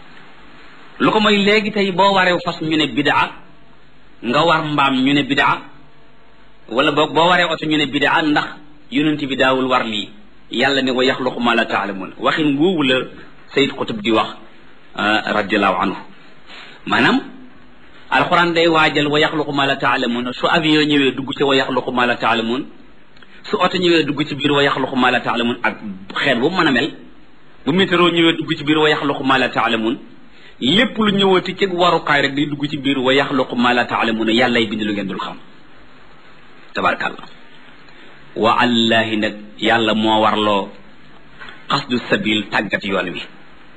lu ko mooy léegi tey boo waree fas ñu ne bidaa nga war mbaam ñu ne bidaa wala boog boo waree oto ñu ne bidaa ndax yonent bi daawul war lii yàlla ne wa yaxluqu ma la taalamuun waxin woowu la Sayyid Qutb di wax radiallahu anhu maanaam alquran day waajal wa yaxluqu ma la taalamuun su avion ñëwee dugg ci wa yaxluqu ma la taalamuun su oto ñëwee dugg ci biir wa yaxluqu ma la taalamuun ak xeet bu mën a mel bu météo ñëwee dugg ci biir wa yaxluqu ma la taalamuun lépp lu ñëwati ci warukaay rek day dugg ci biir wa yaxluqu ma la taalamuun yàllay bind lu ngeen dul xam tabarakallah wa allahi nag yàlla moo warloo qasdu sabil tàggat yoon wi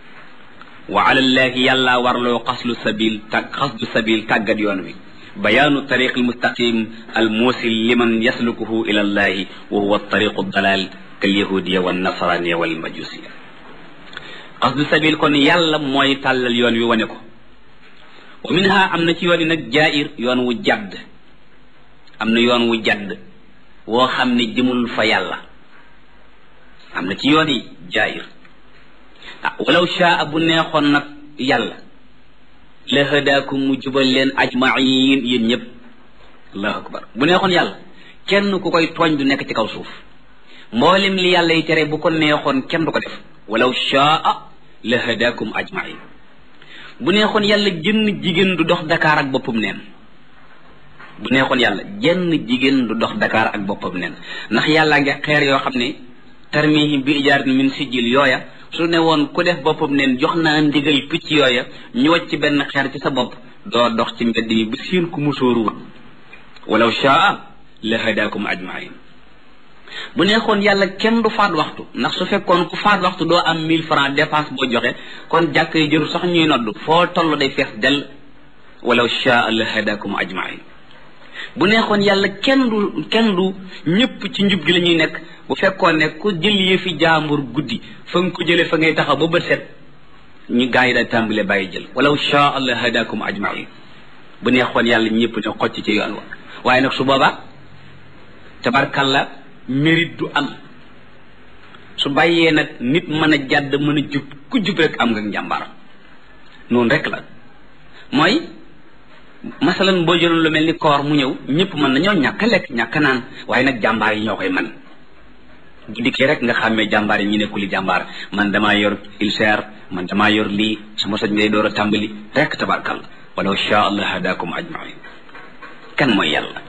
wa alallahi yàlla warloo qasdu sabil tàggat yoon wi bayaanu tariq almustaqim almuusil liman yaslukuhu ila allahi wa huwa tariqu dalal kalyahudiya wannasraniya walmajusiya qasdu sabil kon yàlla mooy tàllal yoon wi wane ko wa minha am na ci yoon yi nag jaa'ir yoon wu jadd am na yoon wu jadd woo xam ne jëmul fa yàlla am na ci yoon yi jaayir walaw shaa bu neexoon nag yàlla la hadaakum mu jubal leen ajmain yéen ñëpp allahu akbar bu neexoon yàlla kenn ku koy tooñ du nekk ci kaw suuf mboolem li yàlla yi tere bu ko neexoon kenn du ko def walaw shaa la hadaakum ajmain bu neexoon yàlla jënn jigéen du dox Dakar ak boppam neen bu neexoon yàlla jenn jigéen du dox Dakar ak boppam nen ndax yàllaa ngi xeer yoo xam ne tarmihim bi ijaaratin min sijil yooya su ne woon ku def boppam nen jox naa ndigal picc yooya ñu wacc benn xeer ci sa bopp doo dox ci mbedd mi bu siin ku musóoruwul walaw shaa la hadaakum ajmain bu neexoon yàlla kenn du faat waxtu ndax su fekkoon ku faat waxtu doo am 1000 francs dépense boo joxe kon jàkk yi jëru sax ñuy nodd foo toll day fees del walaw shaa la hadaakum ajmain bu neexoon yàlla kenn du ñëpp ci njub gi la ñuy nekk bu fekkoon ne ku jël yëfi jaambur guddi fa nga ko jële fa ngay taxaw ba bët set ñu gaa yi daal tàmbale bàyyi jël walaw shaa allah hadakum ajmain bu neexoon yàlla ñëpp ne xocc ci yoon wa waaye nag su boobaa tabarkalla mérite du am su bàyyee nag nit mën a jàdd mën a jub ku jub rek am nga njàmbaar noonu rek la mooy masalan boo jëloon lu mel ni koor mu ñëw ñëpp mën nañoo ñàkk a lekk ñàkk naan waaye nag jàmbaar yi ñoo koy man bu dikkee rek nga xàmmee jàmbaar yi ñu nekkuli jàmbaar man damaa yor ulcère man damaa yor lii sama soj ngay door a tàmbali rek tabarkal walaw shaa allah hadakum ajmain kan mooy yàlla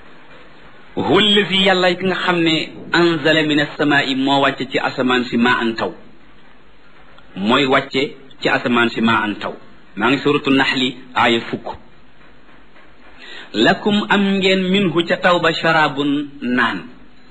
huwa allazi yàlla ki nga xam ne anzala min as-samaa'i moo wàcce ci asamaan si maa an taw mooy wàcce ci asamaan si maa an taw maa ngi suratu naxli aaya 10 lakum am ngeen minhu ca taw ba sharabun naan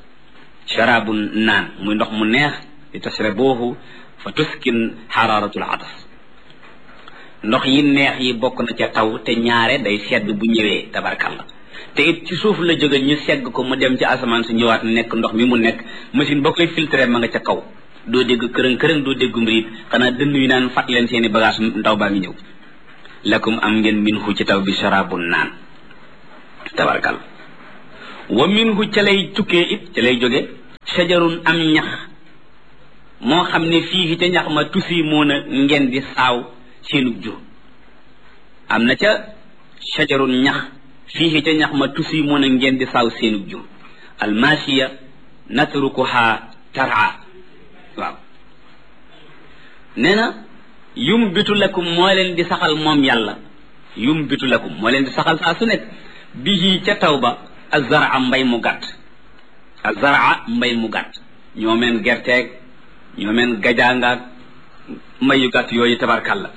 muy ndox mu neex li tasrabuhu fa tuskin xararatul atas ndox yi neex yi bokk na ca taw te ñaare day sedd bu ñëwee tabarkalla te it ci suuf la jóge ñu segg ko mu dem ci asamaan si ñëwaat nekk ndox mi mu nekk machine boo koy filtré ma nga ca kaw doo dégg kërëng doo dégg mbriit xanaa dënn yu naan fat leen seeni bagage ndaw baa ngi ñëw lakum am ngeen minhu ci taw bi sharabun naan tabarkal wa minhu ca lay tukkee it ca lay jóge shajarun am ñax moo xam ne fii ca ñax ma tusi moon a ngeen di saaw seenug jur am na ca shajarun ñax fii ca ñax ma tusi moon a ngeen di saaw seenug jur almasiya natrukuha tara waaw nee na yumbitu lakum moo leen di saxal moom yàlla yumbitu lakum moo leen di saxal saa su nekk bihi ca taw ba azara mbay mu gàtt azara mbay mu gàtt ñoo meen gerteeg ñoo meen gajaangaag mbay yu gàtt yooyu tabarkàlla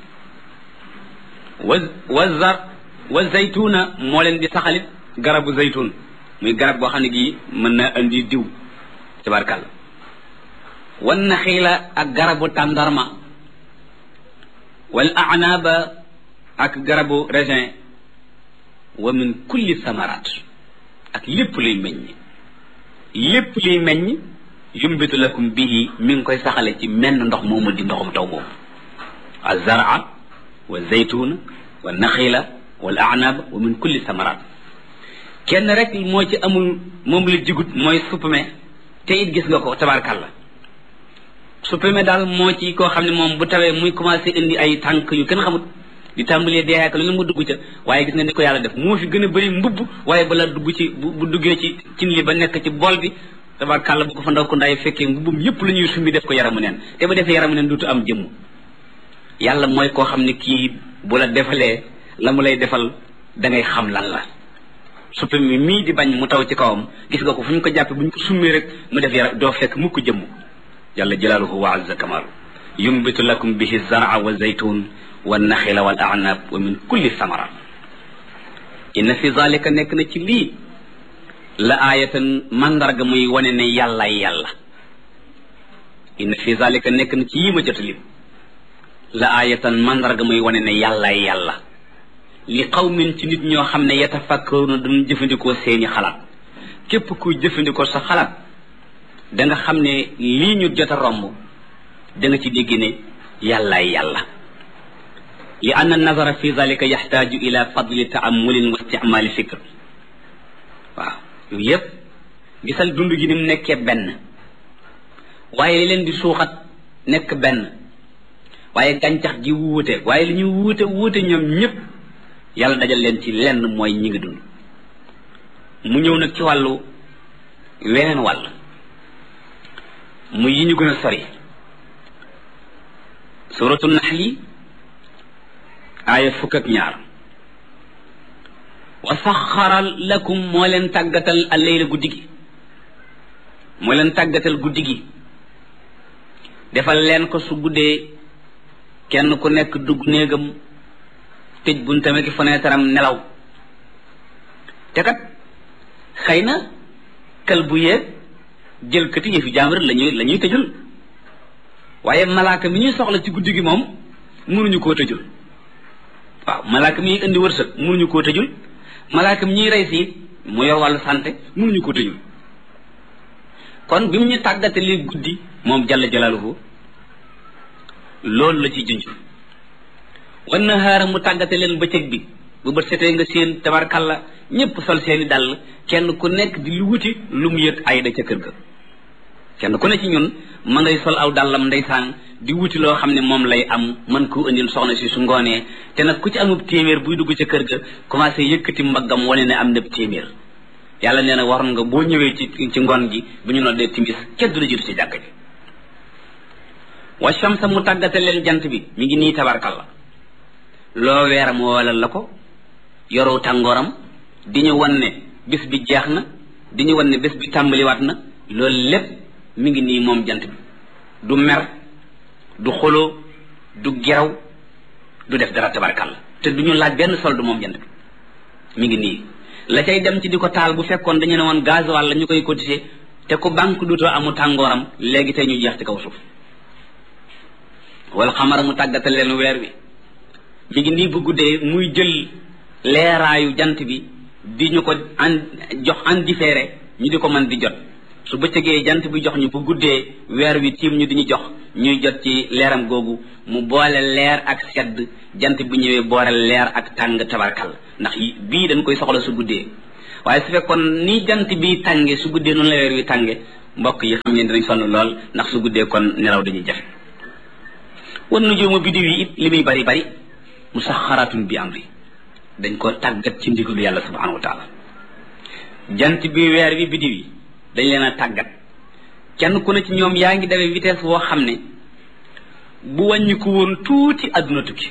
wa zaytuna moo leen di saxalit garabu zaytun muy garab boo xam ne gii mën na andi diw tabarkàlla wan naxiila ak garabu tàndarma wal a'naba ak garabu raisin wa min kulli samarat ak lépp luy meññ yumbitu lakum bihi mi ngi koy saxale ci menn ndox moomu di ndoxum taw boobu azraa wa zaytuna wa naxila wal a'nab wa min kulli samarat kenn rek moo ci amul moom la jigut mooy suppame te it gis nga ko tabarkalla suppame daal moo ci koo xam ne moom bu tawee muy commencé indi ay tànk yu kenn xamut di tàmbalee dee ak lu ne mu dugg ca waaye gis nga ni ko yàlla def moo fi gën a bëri mbubb waaye bala dugg ci bu duggee ci cin li ba nekk ci bool bi tabarkàlla bu ko fa ndaw ko ndaay fekkee mbubbum yëpp la ñuy sumbi def ko yaramu neen te ba defee yaramu neen duutu am jëmm yàlla mooy koo xam ne kii bu la defalee la mu lay defal da ngay xam lan la suppe mi mii di bañ mu taw ci kawam gis nga ko fu ñu ko jàppee bu ñu ko summee rek mu def yaram doo fekk mukk jëmm jalla jalaaluhu wa azza kamaalu yumbitu lakum bihi zaraa wa zaytun wa naxila wal a'nab wa min kulli samara inna fi zalika nekk na ci lii la aayatan mandarga muy wane ne yàllaay yàlla inna fi zalika nekk na ci yii ma jotalim la aayatan mandarga muy wane ne yàllaay yàlla li qawmin ci nit ñoo xam ne yatafakkaruna duñ jëfandikoo seeni xalaat képp kuy jëfandikoo sa xalaat da nga xam ne lii ñu jot a romb da nga ci dégg ne yàllaay yàlla li anna nazara fi zalika yaxtaaju ila fadli taamulin wa isticmaali fikr waaw yooyu yëpp gisal dund gi ni mu nekkee benn waaye li leen di suuxat nekk benn waaye gàncax gi wuute waaye li ñu wuute ñoom ñëpp yàlla dajal leen ci lenn mooy ñi ngi dund mu ñëw nag ci wàllu weneen wàll mu yi ñu gën a sori suratu naxli aaya 12 wa saxara lakum moo leen tàggatal alleyla guddi gi moo leen tàggatal guddi gi defal leen ko su guddee kenn ku nekk dugg néegam tëj buntam ak fenêtre am nelaw te kat xëy na kal bu yeeg jël kati yëfi jàmbur la ñuy tëjul waaye malaaka mi ñuy soxla ci guddi gi moom mënuñu koo tëjul waaw malaaka mi indi wërsëg mënuñu koo tëjul malaaka mi ñuy rey si mu yor wàllu santé mënuñu koo tëjul kon bi mu ñu tàggatalee guddi moom jalla jalaaluhu loolu la ci junj wan nahaara mu tàggate leen bëccëg bi bu bët setee nga seen tabarkalla ñëpp sol seeni dàll kenn ku nekk di lu wuti lu mu yëg ayda ca kër ga kenn ku ne ci ñun ma ngay sol aw dàllam ndeysaan di wuti loo xam ne moom lay am mën koo indil soxna si su ngoonee te nag ku ci amub téeméer buy dugg ca kër ga commencé yëkkati mbaggam wane ne am na téeméer yàlla nee na waroon nga boo ñëwee ci ngoon gi bu ñu noddee timis kenn du la jiitu ci jàkk ji wa shamsa mu tàggate leen jant bi mi ngi nii tabarkalla loo weeram woolal la ko yoroo tàngooram di ñu wan ne bés bi jeex na di ñu wan ne bés bi tàmbaliwaat na loolu lépp mi ngi nii moom jant bi du mer du xoloo du geraw du def dara tabarkalla te du ñu laaj benn soldu moom jant bi mi ngi nii la cay dem ci di ko taal bu fekkoon dañu ne woon gasoil la ñu koy cotiser te ku banque duutoo amu tàngooram léegi tey ñu jeex ci kaw suuf wal xamara mu tàggatal leen weer wi mi ngi nii bu guddee muy jël leeraayu jant bi di ñu ko jox en différé ñu di ko mën di jot su bëccëgee jant bi jox ñu bu guddee weer wi tiim ñu di ñu jox ñuy jot ci leeram googu mu boole leer ak sedd jant bi ñëwee boole leer ak tàng tabarkal ndax bii dañ koy soxla su guddee waaye su fekkoon ni jant bi tànge su guddee noonu la weer wi tànge mbokk yi xam ngeen dinañ sonn lool ndax su guddee kon nelaw dañuy jafe wan nujuumu biddiw yi it li muy bari bari musaxaratun bi amri dañ ko tàggat ci ndigalu yàlla subhanahu wa taala jant bi weer bi biddiw yi dañ leen a tàggat kenn ku ne ci ñoom yaa ngi dawee vitesse woo xam ne bu wàññi ko woon tuuti àdduna tukki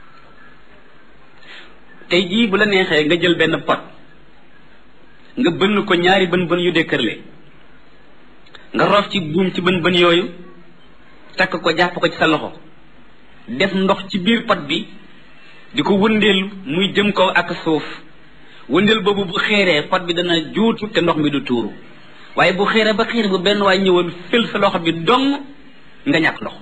tey jii bu la neexee nga jël benn pot nga bënn ko ñaari bën yu dëkkërle nga roof ci buum ci bën yooyu takk ko jàpp ko ci sa loxo def ndox ci biir pot bi di ko wëndeel muy jëm kaw ak suuf wëndeel boobu bu xeeree pot bi dana juutu te ndox mi du tuuru waaye bu xeeree ba xeer bu benn waay ñëwoon fël sa loxo bi dong nga ñàkk ndox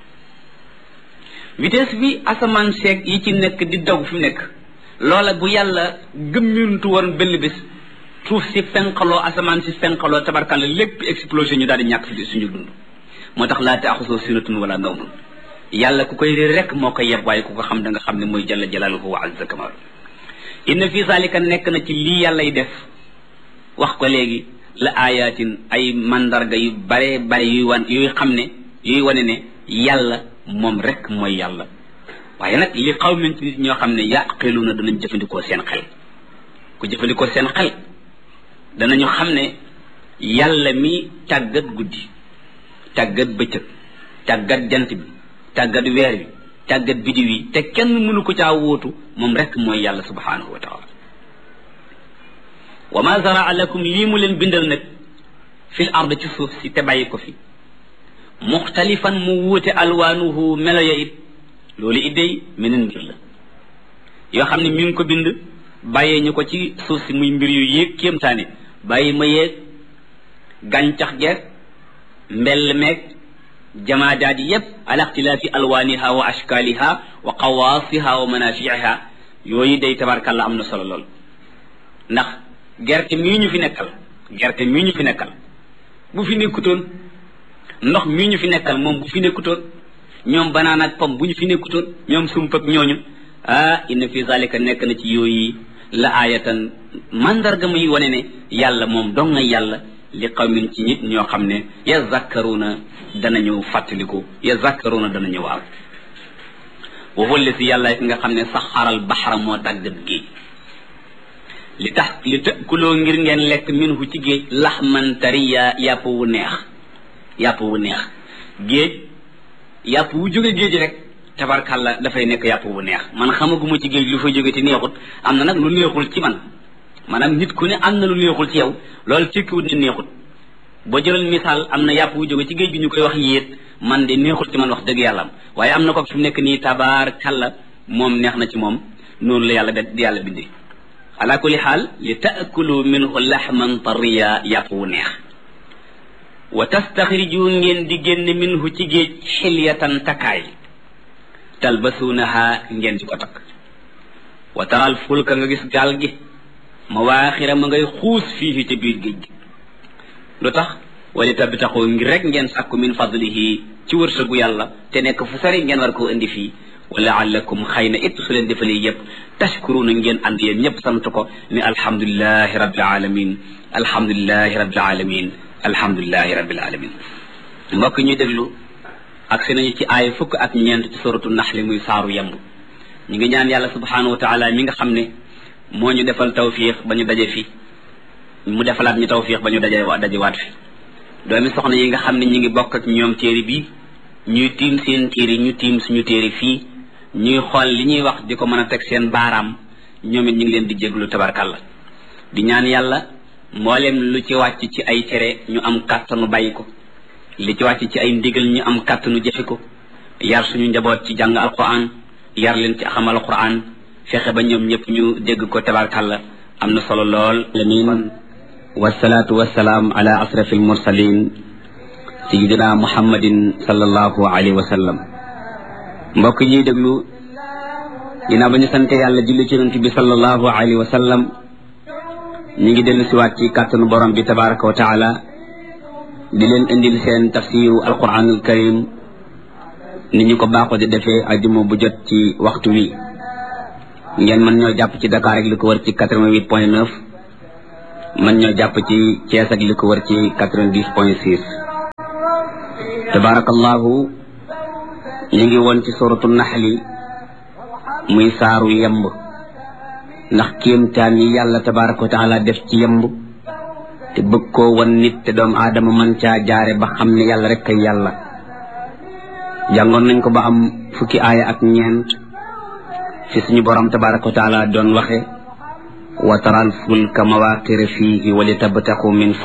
vitesse bi asamaan seeg yi ci nekk di daw fi mu nekk loola bu yàlla gëmmintu woon benn bés suuf si fenqaloo asamaan si fenqaloo tabarkalla lépp explosion ñu daal di ñàkk fi suñu dund moo tax laa taaxusoo sinatun wala nawmun yàlla ku koy réer rek moo koy yeb waaye ku ko xam da nga xam ne mooy jalla jalaaluhu wa azza kamaalu inna fi zalika nekk na ci lii yàllay def wax ko léegi la ayatin ay mandarga yu bare bare yuy xam ne yuy wane ne yàlla moom rek mooy yàlla waaye nag li qawmin ci nit ñoo xam ne yaqiluuna danañ jëfandikoo seen xel ku jëfandikoo seen xel danañu xam ne yàlla mi tàggat guddi tàggat bëccëg tàggat jant bi tàggat weer bi tàggat bidiw yi te kenn mënu ko caa wóotu moom rek mooy yàlla subhanahu wa taala wa ma zaraa lakum lii mu leen bindal nag fil ard ci suuf si te bàyyi ko fi muxtalifan mu wuute alwaanuhu melo ya it loolu idday meneen mbir la yoo xam ne mi ngi ko bind bàyyee ñu ko ci suuf si muy mbir yu yéeg kéemtaane bàyyi ma yeeg gàncax geeg mbell meeg jamaadaat yi yépp ala ixtilaafi alwaaniha wa ashkaaliha wa qawaasiha wa manafiiha yooyu day tabarkàlla am na solo lool ndax gerte mii ñu fi nekkal bu fi nekkutoon ndox mii ñu fi nekkal moom bu fi nekkutoon ñoom banaan ak pom bu ñu fi nekkutoon ñoom sump ak ñooñu inna fi zalika nekk na ci yooyu la aayatan mandarga muy wane ne yàlla moom dong nga yàlla li qawmin ci nit ñoo xam ne yazakkaruna danañu fàttaliku yazakkaruna danañu waaw wa huwa allati yàlla ki nga xam ne saxaral baxra moo tàggat géej li takuloo ngir ngeen lekk minhu ci géej laxman tariya yàpp wu neex géej yàpp wu jóge géej rek tabarkàlla dafay nekk yàpp wu neex man xamaguma ci géej lu fay jóge te neexut am na nag lu neexul ci man maanaam nit ku ne am na lu neexul ci yow loolu tekkiwut ne neexut boo jëloon misaal am na yàpp wu jóge ci géej gi ñu koy wax yéet man de neexul ci man wax dëgg yàlla waaye am na ko fi mu nekk nii tabarkàlla moom neex na ci moom noonu la yàlla bindee ala kulli xaal li taakulu minhu laxman tariya yàpp wu neex wa tastaxriju ngeen di génn minhu ci géej xilyatan takkaay talbasuunaha ngeen di ko takk wa taral fulka nga gis gaal gi mawaaxira ma ngay xuus fii ci biir géej gi lu tax wali tabtaxu ngir rek ngeen sàkku min fadlihi ci wërsëgu yàlla te nekk fu sari ngeen war koo indi fii wa laallakum xëy na it su leen defalee yëpp tashkuruna ngeen ànd yéen ñëpp sant ko ne alhamdulilahi rabbil alamin alhamdulilahi rabbil alamin alhamdulilahi rabbil alamin mbokk ñuy déglu ak si nañu ci aaya fukk ak ñeent ci suratu naxli muy saaru yemb ñu ngi ñaan yàlla subhanahu wa taala mi nga xam ne moo ñu defal tawfiix ba ñu daje fi mu defalaat ñu tawfiix ba ñu dajewaat fi doomi soxna yi nga xam ne ñu ngi bokk ak ñoom téere bi ñuy tiim seen téere ñu tiim suñu téere fii ñuy xool li ñuy wax di ko mën a teg seen baaraam ñoom it ñu ngi leen di jéglu tabarkalla di ñaan yàlla mboolem lu ci wàcc ci ay tere ñu am kàttanu bàyyi ko li ci wàcc ci ay ndigal ñu am kàttanu jëfe ko yar suñu njaboot ci jàng alquran yar leen ci xam alquran fexe ba ñoom ñëpp ñu dégg ko tabarkalla am na solo lool alamin wasalaatu wasalaam ala asrafil mursalin sayidina muhammadin sallallahu alayhi wa sallam mbokk ñuy déglu ginnaaw ba ñu sante yàlla julli ci yonent bi sallallahu alayhi wa sallam ñu ngi dellu siwaat ci kàttanu borom bi tabaraka wa taala di leen indil seen tafsiru alquranul karim ni ñu ko baaxoo di defee ajuma bu jot ci waxtu wi ngeen mën ñoo jàpp ci Dakar ak li ko wër ci 88.9 man ñoo jàpp ci Thiès ak li ko wër ci 90.6 tabarakallahu ñu ngi woon ci suratu naxli muy saaru yemb ndax kéemtaan yi yàlla tabaraka wa taala def ci yemb te bëgg koo wan nit te doomu aadama man caa jaare ba xam ne yàlla rek kay yàlla jàngoon nañ ko ba am fukki aaya ak ñeent fi suñu borom tabaraka wa taala doon waxe wa taral fulka mawaqira fihi wa li tabtaxu min